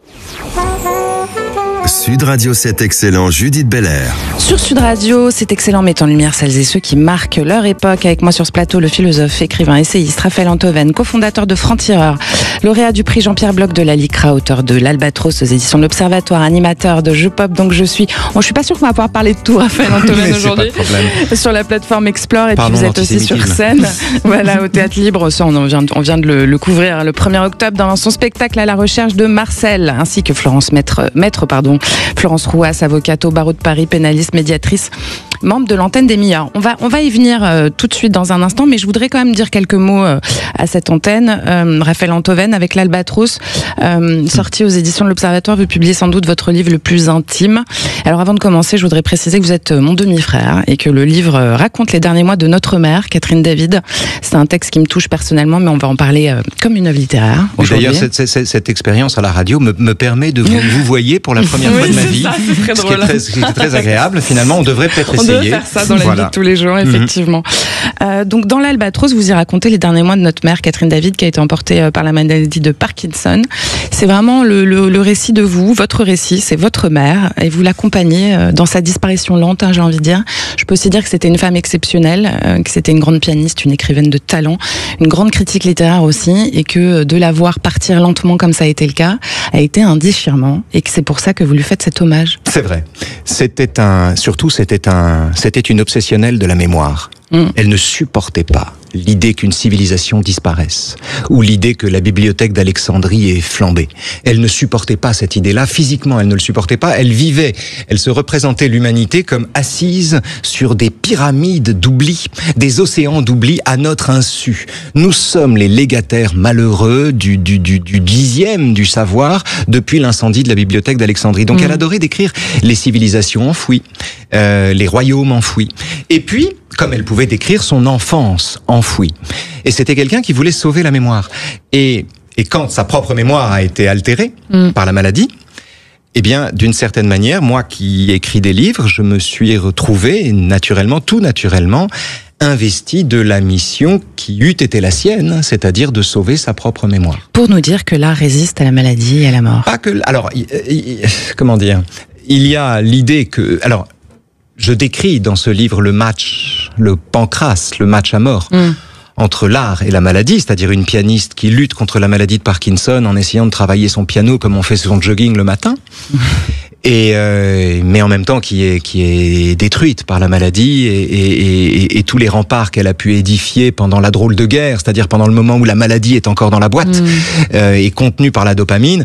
Sud Radio, c'est excellent, Judith Belair. Sur Sud Radio, c'est excellent, mettant en lumière celles et ceux qui marquent leur époque. Avec moi sur ce plateau, le philosophe, écrivain, essayiste Raphaël Enthoven, cofondateur de Franc-Tireur, lauréat du prix Jean-Pierre Bloch de la Lycra, auteur de l'Albatros aux éditions de l'Observatoire, animateur de Jeux Pop. Donc je suis. Bon, je suis pas sûre qu'on va pouvoir parler de tout, Raphaël Enthoven, aujourd'hui. Sur la plateforme Explore, et Pardon, puis vous êtes aussi sur scène, voilà, au Théâtre Libre. Ça, on vient, de, on vient de le, le couvrir le premier octobre dans son spectacle À la recherche de Marcel, ainsi que Florence Maître, Maître pardon, Florence Rouas, avocate au barreau de Paris, pénaliste, médiatrice, membre de l'antenne des mineurs. On va, on va y venir euh, tout de suite dans un instant, mais je voudrais quand même dire quelques mots euh, à cette antenne. Euh, Raphaël Enthoven, avec l'Albatros, euh, sorti aux éditions de l'Observatoire, vous publiez sans doute votre livre le plus intime. Alors avant de commencer, je voudrais préciser que vous êtes mon demi-frère et que le livre euh, raconte les derniers mois de notre mère, Catherine David. C'est un texte qui me touche personnellement, mais on va en parler euh, comme une œuvre littéraire. D'ailleurs, cette, cette, cette expérience à la radio me, me permet de vous, vous voyez pour la première oui, fois de ma vie. Ça, c'est très drôle. Ce qui est très, ce qui est très agréable. Finalement, on devrait peut-être essayer. On devrait faire ça dans la voilà. vie de tous les jours, effectivement. Mm-hmm. Euh, donc, dans l'Albatros, vous y racontez les derniers mois de notre mère, Catherine David, qui a été emportée euh, par la maladie de Parkinson. C'est vraiment le, le, le récit de vous, votre récit, c'est votre mère, et vous l'accompagnez euh, dans sa disparition lente, hein, j'ai envie de dire. Je peux aussi dire que c'était une femme exceptionnelle, euh, que c'était une grande pianiste, une écrivaine de talent, une grande critique littéraire aussi, et que de la voir partir lentement comme ça a été le cas, a été un déchirement, et que c'est pour ça que vous lui faites cet hommage. C'est vrai. C'était un, surtout, c'était un, c'était une obsessionnelle de la mémoire. Mmh. Elle ne supportait pas l'idée qu'une civilisation disparaisse, ou l'idée que la bibliothèque d'Alexandrie est flambée. Elle ne supportait pas cette idée-là. Physiquement, elle ne le supportait pas. Elle vivait, elle se représentait l'humanité comme assise sur des pyramides d'oubli, des océans d'oubli à notre insu. Nous sommes les légataires malheureux du, du, du, du dixième du savoir depuis l'incendie de la bibliothèque d'Alexandrie. Donc, mmh. elle adorait décrire les civilisations enfouies, euh, les royaumes enfouis. Et puis, comme elle pouvait décrire son enfance enfouie. Et c'était quelqu'un qui voulait sauver la mémoire. Et, et quand sa propre mémoire a été altérée mmh. par la maladie, eh bien, d'une certaine manière, moi qui écris des livres, je me suis retrouvé naturellement, tout naturellement, investi de la mission qui eût été la sienne, c'est-à-dire de sauver sa propre mémoire. Pour nous dire que l'art résiste à la maladie et à la mort. Pas que, alors, il, il, comment dire, il y a l'idée que, alors, je décris dans ce livre le match, le pancras, le match à mort. Mm. Entre l'art et la maladie, c'est-à-dire une pianiste qui lutte contre la maladie de Parkinson en essayant de travailler son piano comme on fait son jogging le matin, et euh, mais en même temps qui est qui est détruite par la maladie et, et, et, et tous les remparts qu'elle a pu édifier pendant la drôle de guerre, c'est-à-dire pendant le moment où la maladie est encore dans la boîte mmh. euh, et contenue par la dopamine.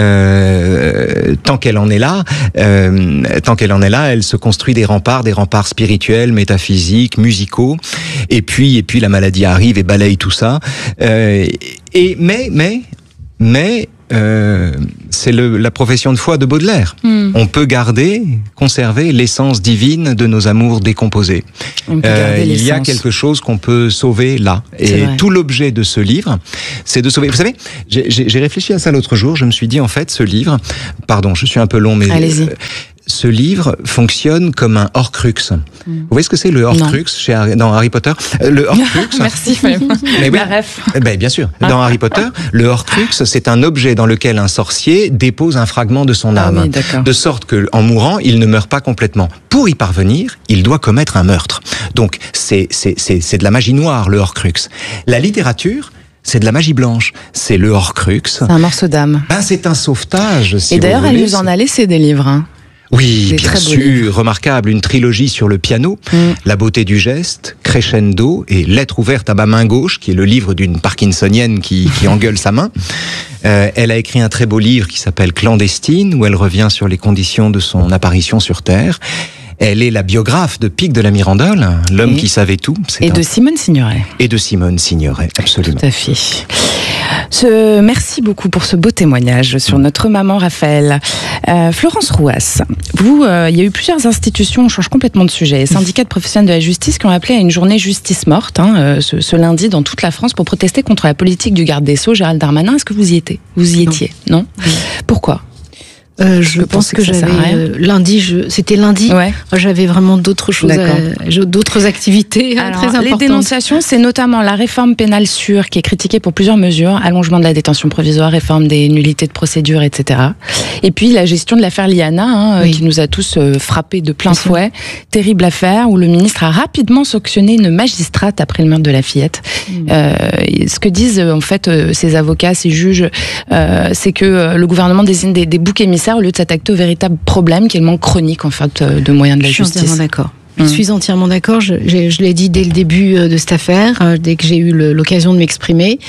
Euh, tant qu'elle en est là, euh, tant qu'elle en est là, elle se construit des remparts, des remparts spirituels, métaphysiques, musicaux, et puis et puis la maladie arrive et balaye tout ça. Euh, et mais mais mais Euh, c'est le, la profession de foi de Baudelaire. Mm. On peut garder, conserver l'essence divine de nos amours décomposés. Euh, il y a quelque chose qu'on peut sauver là. Et tout l'objet de ce livre, c'est de sauver. Vous savez, j'ai, j'ai réfléchi à ça l'autre jour. Je me suis dit, en fait, ce livre, pardon, je suis un peu long, mais allez-y. Euh, ce livre fonctionne comme un Horcrux. Mm. Vous voyez ce que c'est le Horcrux chez Harry, dans Harry Potter? Le Horcrux. Merci. Mais oui, la ref. Ben, bien sûr. Dans Harry Potter, le Horcrux, c'est un objet dans lequel un sorcier dépose un fragment de son âme, ah oui, de sorte que, en mourant, il ne meurt pas complètement. Pour y parvenir, il doit commettre un meurtre. Donc, c'est c'est c'est c'est de la magie noire, le Horcrux. La littérature, c'est de la magie blanche. C'est le Horcrux. C'est un morceau d'âme. Ben, c'est un sauvetage. Si Et d'ailleurs, vous voulez, elle nous en a laissé des livres. Hein. Oui, bien sûr, remarquable, une trilogie sur le piano, mm. La beauté du geste, Crescendo et Lettre ouverte à ma main gauche, qui est le livre d'une parkinsonienne qui, qui engueule sa main. Euh, elle a écrit un très beau livre qui s'appelle Clandestine, où elle revient sur les conditions de son apparition sur Terre. Elle est la biographe de Pic de la Mirandole, l'homme et qui savait tout. C'est et un... de Simone Signoret. Et de Simone Signoret, absolument. Tout à fait. Ce... Merci beaucoup pour ce beau témoignage sur notre maman Raphaël. Euh, Florence Rouas, vous, euh, il y a eu plusieurs institutions, on change complètement de sujet, syndicats de professionnels de la justice qui ont appelé à une journée justice morte hein, euh, ce, ce lundi dans toute la France pour protester contre la politique du garde des Sceaux, Gérald Darmanin. Est-ce que vous y étiez Vous y étiez Non, non Pourquoi Euh, je pense que, que j'avais euh, lundi, je, c'était lundi. Ouais. J'avais vraiment d'autres choses, à, d'autres activités Alors, très importantes. Les dénonciations, c'est notamment la réforme pénale sûre qui est critiquée pour plusieurs mesures, allongement de la détention provisoire, réforme des nullités de procédure, et cetera. Et puis la gestion de l'affaire Liana, hein, oui. qui nous a tous euh, frappés de plein fouet. Terrible affaire où le ministre a rapidement sanctionné une magistrate après le meurtre de la fillette. Mmh. Euh, ce que disent en fait euh, ces avocats, ces juges, euh, c'est que euh, le gouvernement désigne des, des boucs émissaires au lieu de s'attaquer au véritable problème qui est le manque chronique en fait de moyens de la justice. Je suis entièrement d'accord. Je mmh. suis entièrement d'accord. Je, je, je l'ai dit dès le début de cette affaire, dès que j'ai eu le, l'occasion de m'exprimer.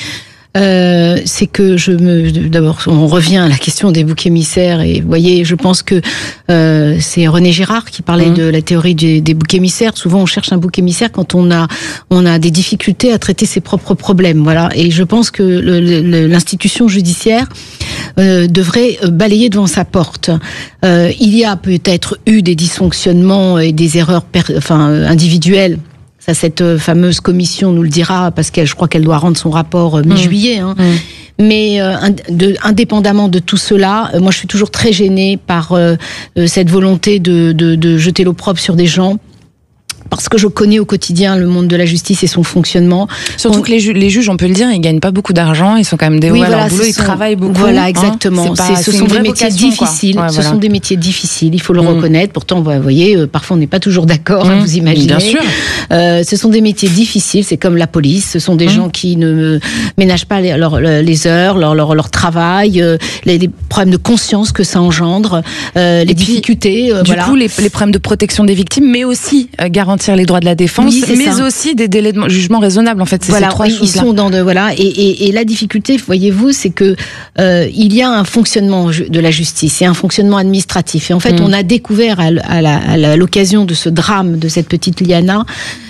Euh, c'est que je me d'abord on revient à la question des boucs émissaires et vous voyez je pense que euh, c'est René Girard qui parlait mmh. de la théorie des, des boucs émissaires. Souvent on cherche un bouc émissaire quand on a on a des difficultés à traiter ses propres problèmes, voilà. Et je pense que le, le, l'institution judiciaire euh, devrait balayer devant sa porte. Euh, il y a peut-être eu des dysfonctionnements et des erreurs per, enfin individuelles. Ça, cette fameuse commission nous le dira, parce que je crois qu'elle doit rendre son rapport mi-juillet. Hein. Mmh. Mais euh, de, indépendamment de tout cela, euh, moi je suis toujours très gênée par euh, cette volonté de, de, de jeter l'opprobre sur des gens. Parce que je connais au quotidien le monde de la justice et son fonctionnement. Surtout on... que les, ju- les juges, on peut le dire, ils gagnent pas beaucoup d'argent, ils sont quand même des hauts oui, à voilà, leur boulot, ils sont... travaillent beaucoup. Voilà, exactement. Hein, c'est pas, c'est, ce c'est sont des métiers difficiles. Ouais, voilà. Ce sont des métiers difficiles, il faut le mmh. reconnaître. Pourtant, vous voyez, euh, parfois on n'est pas toujours d'accord, mmh. hein, vous imaginez. Bien sûr. Euh, ce sont des métiers difficiles, c'est comme la police. Ce sont des mmh. gens qui ne ménagent pas les, leur, les heures, leur, leur, leur travail, euh, les, les problèmes de conscience que ça engendre, euh, les et difficultés. Puis, euh, du voilà. coup, les, les problèmes de protection des victimes, mais aussi euh, garantir les droits de la défense, oui, mais ça. aussi des délais de jugement raisonnables. En fait, c'est voilà, ces trois ils choses-là. sont dans de voilà. Et, et, et la difficulté, voyez-vous, c'est que euh, il y a un fonctionnement de la justice et un fonctionnement administratif. Et en fait, mmh. on a découvert à, à, la, à l'occasion de ce drame de cette petite Liana.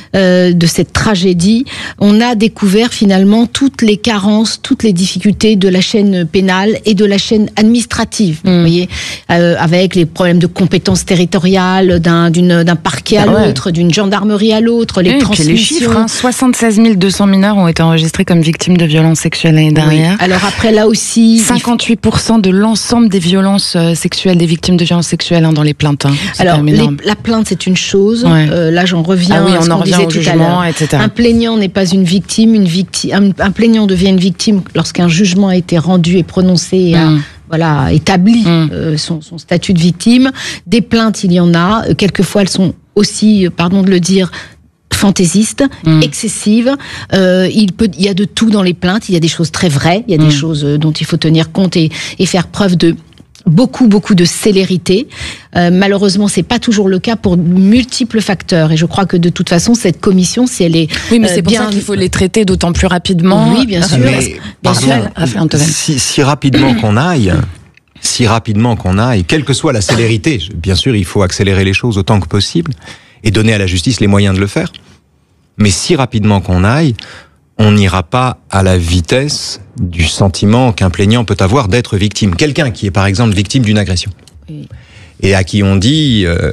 euh, de cette tragédie, on a découvert finalement toutes les carences, toutes les difficultés de la chaîne pénale et de la chaîne administrative. Mmh. Vous voyez, euh, avec les problèmes de compétences territoriales d'un, d'une, d'un parquet à ah l'autre, ouais. d'une gendarmerie à l'autre, les oui, transmissions. Les chiffres, hein, soixante-seize mille deux cents mineurs ont été enregistrés comme victimes de violences sexuelles l'année dernière. Oui. Alors après, là aussi, cinquante-huit pour cent de l'ensemble des violences sexuelles, des victimes de violences sexuelles hein, dans les plaintes. Hein. Alors les, la plainte, c'est une chose. Ouais. Euh, là, j'en reviens. Ah oui, à ce on en qu'on revient disait au tout jugement, à et cetera. Un plaignant n'est pas une victime. Une victime, un, un plaignant devient une victime lorsqu'un jugement a été rendu et prononcé. Et mmh. a, voilà, établi mmh. euh, son, son statut de victime. Des plaintes, il y en a. Euh, quelquefois, elles sont aussi, pardon de le dire, fantaisistes, mmh. excessives. Euh, il peut, il y a de tout dans les plaintes. Il y a des choses très vraies. Il y a mmh. des choses dont il faut tenir compte et, et faire preuve de beaucoup, beaucoup de célérité. Euh, malheureusement, c'est pas toujours le cas pour multiples facteurs. Et je crois que de toute façon, cette commission, si elle est oui, mais c'est euh, pour bien... ça qu'il faut les traiter d'autant plus rapidement. Oui, bien sûr. Mais, bien pardon, sûr. Si, si rapidement qu'on aille, si rapidement qu'on aille, quelle que soit la célérité, bien sûr, il faut accélérer les choses autant que possible et donner à la justice les moyens de le faire. Mais si rapidement qu'on aille, on n'ira pas à la vitesse du sentiment qu'un plaignant peut avoir d'être victime. Quelqu'un qui est par exemple victime d'une agression oui. et à qui on dit euh,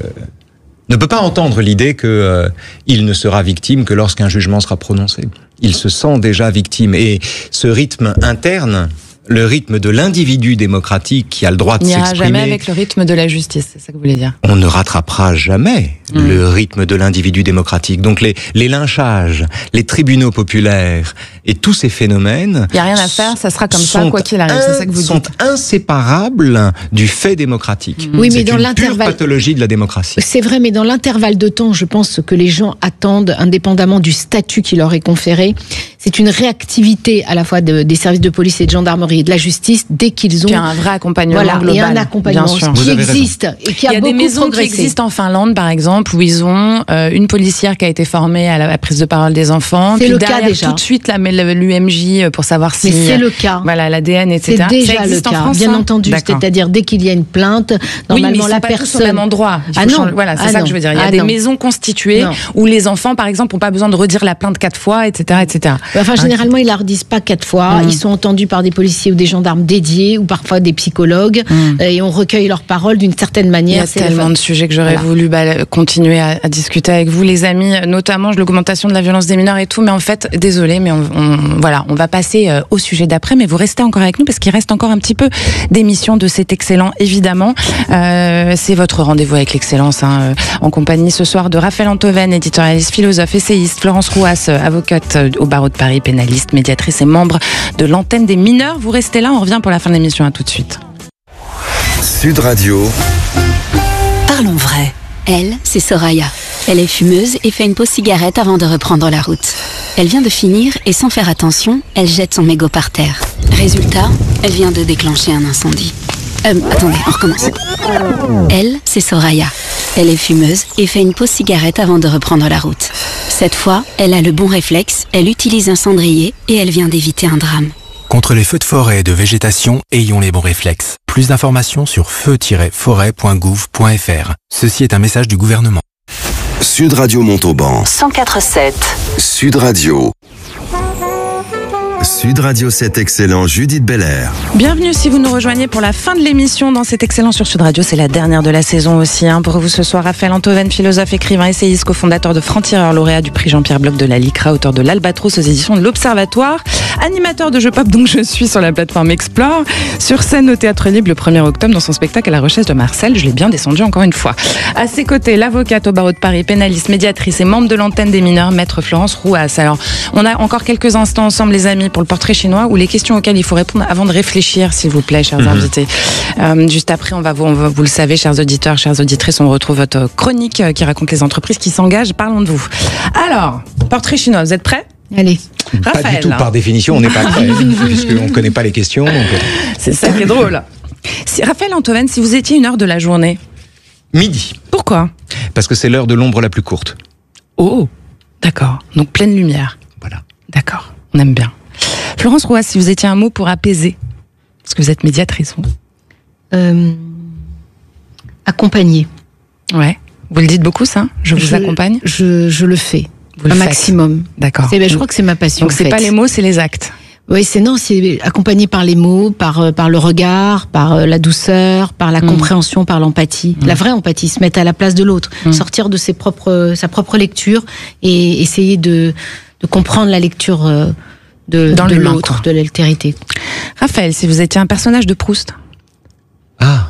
ne peut pas entendre l'idée que euh, il ne sera victime que lorsqu'un jugement sera prononcé. Il se sent déjà victime et ce rythme interne, le rythme de l'individu démocratique qui a le droit de s'exprimer... Il n'ira jamais avec le rythme de la justice, c'est ça que vous voulez dire. On ne rattrapera jamais mmh. le rythme de l'individu démocratique. Donc les, les lynchages, les tribunaux populaires et tous ces phénomènes... Il n'y a rien à faire, ça sera comme ça, quoi qu'il arrive, c'est ça que vous sont dites. inséparables du fait démocratique. Mmh. Oui, mais c'est dans une l'intervalle... pure pathologie de la démocratie. C'est vrai, mais dans l'intervalle de temps, je pense que les gens attendent, indépendamment du statut qui leur est conféré, c'est une réactivité à la fois de, des services de police et de gendarmerie et de la justice dès qu'ils ont... Puis un vrai accompagnement voilà, global. Et un accompagnement qui existe et qui a, Il y a beaucoup des maisons progressé. qui existent en Finlande, par exemple, où ils ont euh, une policière qui a été formée à la, à la prise de parole des enfants. C'est puis le derrière, cas déjà. Tout de suite, la, l'U M J pour savoir si... Mais c'est le cas. Voilà, l'A D N, et cetera. C'est déjà le cas, France, bien hein entendu. D'accord. C'est-à-dire, dès qu'il y a une plainte, normalement, oui, mais la pas personne... tous au même endroit. Ah non. Changer. Voilà, c'est ah ça non. que je veux dire. Il y a ah des non. maisons constituées non. où les enfants, par exemple, n'ont pas besoin de redire la plainte quatre fois, et cetera, et cetera. Enfin, généralement, ils ne la redisent pas quatre fois. Mmh. Ils sont entendus par des policiers ou des gendarmes dédiés, ou parfois des psychologues, mmh. et on recueille leurs paroles d'une certaine manière. Il y a c'est tellement de sujets que j'aurais voilà. voulu bah, continuer à, à discuter avec vous, les amis, notamment l'augmentation de la violence des mineurs et tout, mais en fait, désolé, mais on, on, voilà, on va passer euh, au sujet d'après, mais vous restez encore avec nous parce qu'il reste encore un petit peu d'émission de cet excellent, évidemment. Euh, c'est votre rendez-vous avec l'excellence, hein, euh, en compagnie ce soir de Raphaël Antoven, éditorialiste, philosophe, essayiste, Florence Rouas, euh, avocate au barreau de Paris, pénaliste, médiatrice et membre de l'antenne des mineurs. Vous restez là, on revient pour la fin de l'émission, à tout de suite. Sud Radio. Parlons vrai. Elle, c'est Soraya. Elle est fumeuse et fait une pause cigarette avant de reprendre la route. Elle vient de finir et sans faire attention, elle jette son mégot par terre. Résultat, elle vient de déclencher un incendie. Euh, attendez, on recommence. Elle, c'est Soraya. Elle est fumeuse et fait une pause cigarette avant de reprendre la route. Cette fois, elle a le bon réflexe, elle utilise un cendrier et elle vient d'éviter un drame. Contre les feux de forêt et de végétation, ayons les bons réflexes. Plus d'informations sur feu tiret forêt point gouv point f r. Ceci est un message du gouvernement. Sud Radio Montauban. cent quatre virgule sept. Sud Radio. Sud Radio sept excellent, Judith Belair. Bienvenue si vous nous rejoignez pour la fin de l'émission dans cet excellent sur Sud Radio. C'est la dernière de la saison aussi. Hein. Pour vous ce soir, Raphaël Antoven, philosophe, écrivain, essayiste, cofondateur de Franc-Tireur, lauréat du prix Jean-Pierre Bloch de la LICRA, auteur de l'Albatros aux éditions de l'Observatoire, animateur de jeux pop, donc je suis sur la plateforme Explore, sur scène au Théâtre Libre le premier octobre dans son spectacle à la recherche de Marcel. Je l'ai bien descendu encore une fois. À ses côtés, l'avocate au barreau de Paris, pénaliste, médiatrice et membre de l'antenne des mineurs, maître Florence Rouas. Alors, on a encore quelques instants ensemble, les amis, pour le portrait chinois ou les questions auxquelles il faut répondre avant de réfléchir, s'il vous plaît, chers mmh. invités. Euh, juste après, on va vous, on va, vous le savez, chers auditeurs, chères auditrices, on retrouve votre chronique qui raconte les entreprises qui s'engagent. Parlons de vous. Alors, portrait chinois, vous êtes prêts ? Allez. Raphaël, pas du tout, hein. Par définition, on n'est pas prêt, puisqu'on ne connaît pas les questions. Donc... C'est ça qui est drôle. Si, Raphaël Antoven, si vous étiez une heure de la journée. Midi. Pourquoi ? Parce que c'est l'heure de l'ombre la plus courte. Oh, d'accord. Donc pleine lumière. Voilà. D'accord, on aime bien. Florence Rouas, si vous étiez un mot pour apaiser, parce que vous êtes médiatrice, vous. Euh, accompagner. Ouais. Vous le dites beaucoup, ça ? Je vous je, accompagne ? je, je le fais. Vous le un faites. maximum. D'accord. C'est, ben, je crois que c'est ma passion. Donc c'est en fait. pas les mots, c'est les actes. Oui, c'est non, c'est accompagné par les mots, par par le regard, par la douceur, par la mmh. compréhension, par l'empathie, mmh. la vraie empathie, se mettre à la place de l'autre, mmh. sortir de ses propres sa propre lecture et essayer de de comprendre la lecture de, Dans de l'humain, l'autre, quoi. de l'altérité. Raphaël, si vous étiez un personnage de Proust. Ah.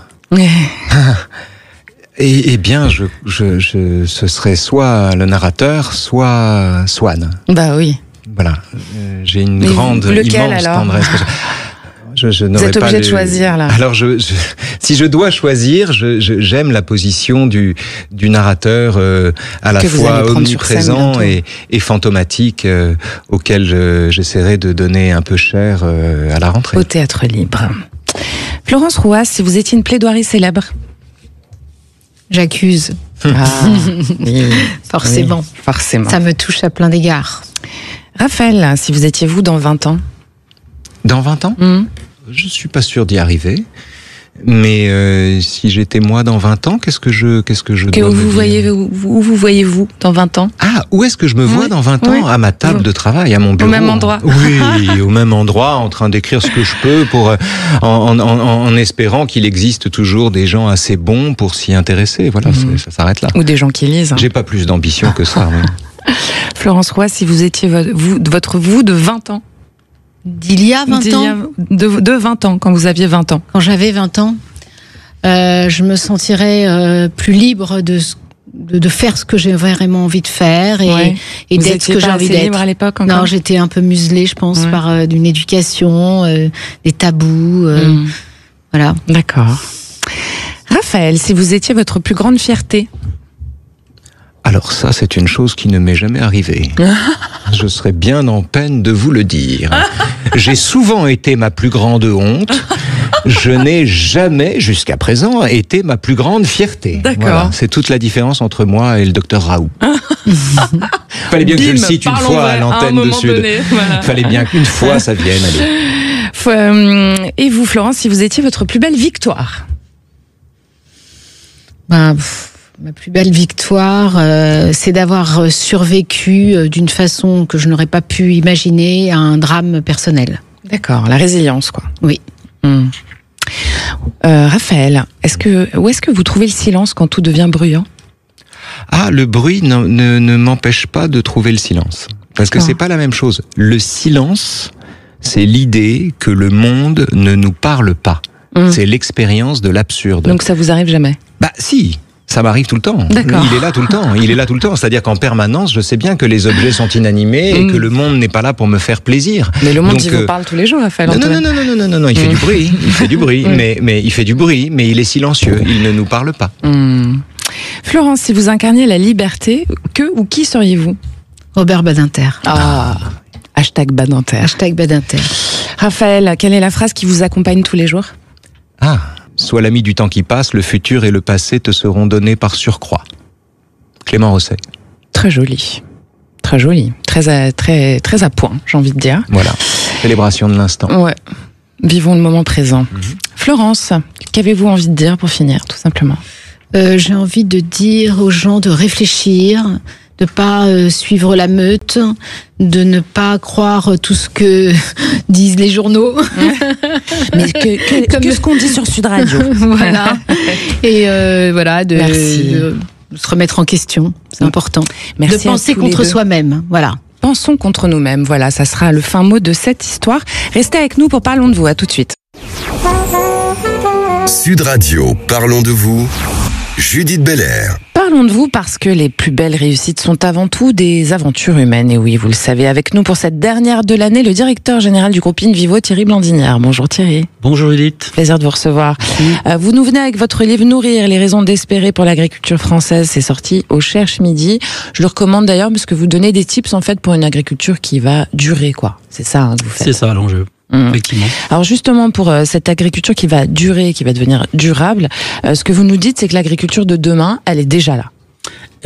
Et, eh bien, je, je, je, ce serait soit le narrateur, soit Swann. Bah oui. Voilà. Euh, j'ai une Mais grande, lequel, immense alors tendresse. Je, je Vous êtes pas obligé les... de choisir, là. Alors, je, je, si je dois choisir, je, je, j'aime la position du, du narrateur euh, à la que fois omniprésent et, et fantomatique, euh, auquel je, j'essaierai de donner un peu cher euh, à la rentrée. Au Théâtre Libre. Florence Rouas, si vous étiez une plaidoirie célèbre. J'accuse. Ah, oui, forcément. Oui, forcément. Ça me touche à plein d'égards. Raphaël, si vous étiez vous dans vingt ans. Dans vingt ans mmh. Je suis pas sûr d'y arriver. Mais euh, si j'étais moi dans vingt ans, qu'est-ce que je, qu'est-ce que je que dois où me vous dire voyez, où, où vous voyez-vous dans vingt ans? Ah, où est-ce que je me vois oui, dans vingt ans? oui. À ma table de travail, à mon bureau. Au même endroit. Oui, au même endroit, en train d'écrire ce que je peux, pour, en, en, en, en espérant qu'il existe toujours des gens assez bons pour s'y intéresser. Voilà, mmh. ça s'arrête là. Ou des gens qui lisent. Hein. J'ai pas plus d'ambition que ça. Oui. Florence Roy, si vous étiez vous, votre vous de vingt ans. D'il y a vingt D'il y a, ans de, de vingt ans, quand vous aviez vingt ans. Quand j'avais vingt ans, euh, je me sentirais euh, plus libre de, de, de faire ce que j'ai vraiment envie de faire et, ouais. et d'être ce que j'ai envie d'être. Libre à l'époque encore. Non, j'étais un peu muselée, je pense, ouais. par euh, une éducation, euh, des tabous. Euh, mmh. Voilà. D'accord. Raphaël, si vous étiez votre plus grande fierté. Alors ça, c'est une chose qui ne m'est jamais arrivée. Je serais bien en peine de vous le dire. J'ai souvent été ma plus grande honte. Je n'ai jamais, jusqu'à présent, été ma plus grande fierté. D'accord. Voilà, c'est toute la différence entre moi et le docteur Raoult. Fallait bien que Bim, je le cite une fois à l'antenne de Sud. Donné, voilà. Fallait bien qu'une fois ça vienne. Allez. Et vous, Florence, si vous étiez votre plus belle victoire? Ben... Pff. Ma plus belle victoire, euh, c'est d'avoir survécu euh, d'une façon que je n'aurais pas pu imaginer à un drame personnel. D'accord, la résilience, quoi. Oui. Hum. Euh, Raphaël, est-ce que, où est-ce que vous trouvez le silence quand tout devient bruyant? Ah, le bruit ne, ne, ne m'empêche pas de trouver le silence. Parce que c'est pas la même chose. Le silence, c'est l'idée que le monde ne nous parle pas. Hum. C'est l'expérience de l'absurde. Donc ça vous arrive jamais? Bah si. Ça m'arrive tout le temps. D'accord. Il est là tout le temps. Il est là tout le temps. C'est-à-dire qu'en permanence, je sais bien que les objets sont inanimés et mmh. que le monde n'est pas là pour me faire plaisir. Mais le monde, Donc, il vous parle tous les jours, Raphaël. Non, non, non, non, non, non, non, non, il mmh. fait du bruit. Il fait du bruit. mmh. mais, mais il fait du bruit, mais il est silencieux. Il ne nous parle pas. Mmh. Florence, si vous incarniez la liberté, que ou qui seriez-vous? Robert Badinter. Ah. Hashtag Badinter. Hashtag Badinter. Raphaël, quelle est la phrase qui vous accompagne tous les jours? Ah. Sois l'ami du temps qui passe, le futur et le passé te seront donnés par surcroît. Clément Rosset. Très joli. Très joli. Très à, très, très à point, j'ai envie de dire. Voilà. Célébration de l'instant. Ouais. Vivons le moment présent. Mm-hmm. Florence, qu'avez-vous envie de dire pour finir, tout simplement? euh, J'ai envie de dire aux gens de réfléchir, de pas euh, suivre la meute, de ne pas croire tout ce que disent les journaux. Mais que, que, Comme... que ce qu'on dit sur Sud Radio. Voilà. Et euh, voilà, de, de, de se remettre en question, c'est important. Merci de penser contre soi-même, voilà. Pensons contre nous-mêmes, voilà, ça sera le fin mot de cette histoire. Restez avec nous pour Parlons de vous, à tout de suite. Sud Radio, Parlons de vous, Judith Belair. Parlons de vous parce que les plus belles réussites sont avant tout des aventures humaines. Et oui, vous le savez, avec nous pour cette dernière de l'année, le directeur général du groupe InVivo, Thierry Blandinière. Bonjour Thierry. Bonjour Judith. Plaisir de vous recevoir. Euh, vous nous venez avec votre livre Nourrir, les raisons d'espérer pour l'agriculture française. C'est sorti au Cherche Midi. Je le recommande d'ailleurs parce que vous donnez des tips en fait pour une agriculture qui va durer, quoi. C'est ça hein, que vous faites. C'est ça l'enjeu. Mmh. Effectivement. Alors justement pour euh, cette agriculture qui va durer, qui va devenir durable, euh, ce que vous nous dites, c'est que l'agriculture de demain, elle est déjà là.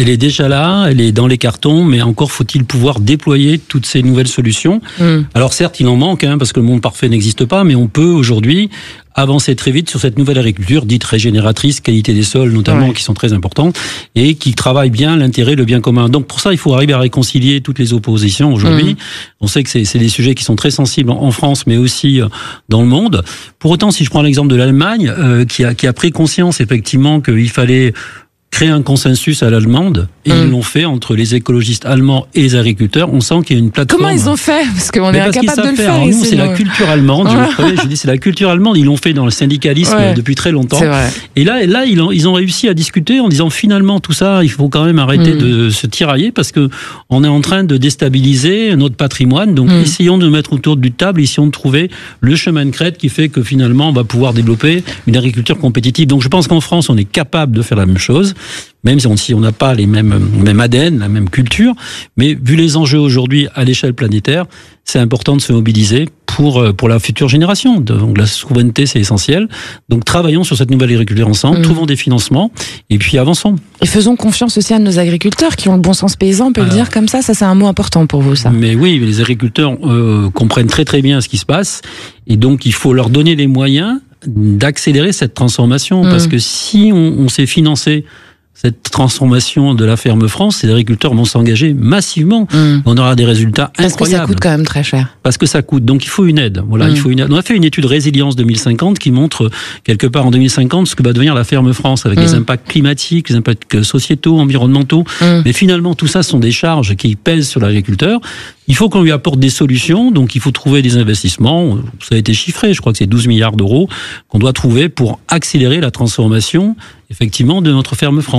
elle est déjà là, elle est dans les cartons, mais encore faut-il pouvoir déployer toutes ces nouvelles solutions. Mm. Alors certes, il en manque, hein, parce que le monde parfait n'existe pas, mais on peut aujourd'hui avancer très vite sur cette nouvelle agriculture dite régénératrice, qualité des sols notamment, ouais. qui sont très importantes, et qui travaille bien l'intérêt, le bien commun. Donc pour ça, il faut arriver à réconcilier toutes les oppositions aujourd'hui. Mmh. On sait que c'est, c'est des sujets qui sont très sensibles en France, mais aussi dans le monde. Pour autant, si je prends l'exemple de l'Allemagne, euh, qui a, qui a pris conscience effectivement qu'il fallait créer un consensus à l'allemande, et mmh. ils l'ont fait entre les écologistes allemands et les agriculteurs. On sent qu'il y a une plateforme. Comment ils ont fait? Parce qu'on est parce incapable de le faire. Alors nous, ici, c'est ouais. la culture allemande. Je, je dis, c'est la culture allemande. Ils l'ont fait dans le syndicalisme ouais. depuis très longtemps. C'est vrai. Et là, là, ils ont, ils ont réussi à discuter en disant finalement tout ça, il faut quand même arrêter mmh. de se tirailler parce que on est en train de déstabiliser notre patrimoine. Donc, mmh. essayons de mettre autour d'une table, essayons de trouver le chemin de crête qui fait que finalement, on va pouvoir développer une agriculture compétitive. Donc, je pense qu'en France, on est capable de faire la même chose. Même si on si on n'a pas les mêmes, mêmes A D N, la même culture, mais vu les enjeux aujourd'hui à l'échelle planétaire, c'est important de se mobiliser pour, pour la future génération. Donc la souveraineté, c'est essentiel. Donc travaillons sur cette nouvelle agriculture ensemble, mmh. trouvons des financements, et puis avançons. Et faisons confiance aussi à nos agriculteurs qui ont le bon sens paysan, on peut Alors, le dire comme ça, ça c'est un mot important pour vous, ça. Mais oui, les agriculteurs euh, comprennent très très bien ce qui se passe, et donc il faut leur donner les moyens d'accélérer cette transformation, mmh. parce que si on, on s'est financé cette transformation de la ferme France, les agriculteurs vont s'engager massivement. Mmh. On aura des résultats Parce incroyables. Parce que ça coûte quand même très cher. Parce que ça coûte. Donc il faut une aide. Voilà, mmh. il faut une aide. On a fait une étude Résilience deux mille cinquante qui montre quelque part en deux mille cinquante ce que va devenir la ferme France avec mmh. les impacts climatiques, les impacts sociétaux, environnementaux. Mmh. Mais finalement, tout ça sont des charges qui pèsent sur l'agriculteur. Il faut qu'on lui apporte des solutions. Donc il faut trouver des investissements. Ça a été chiffré. Je crois que c'est douze milliards d'euros qu'on doit trouver pour accélérer la transformation, effectivement, de notre ferme France.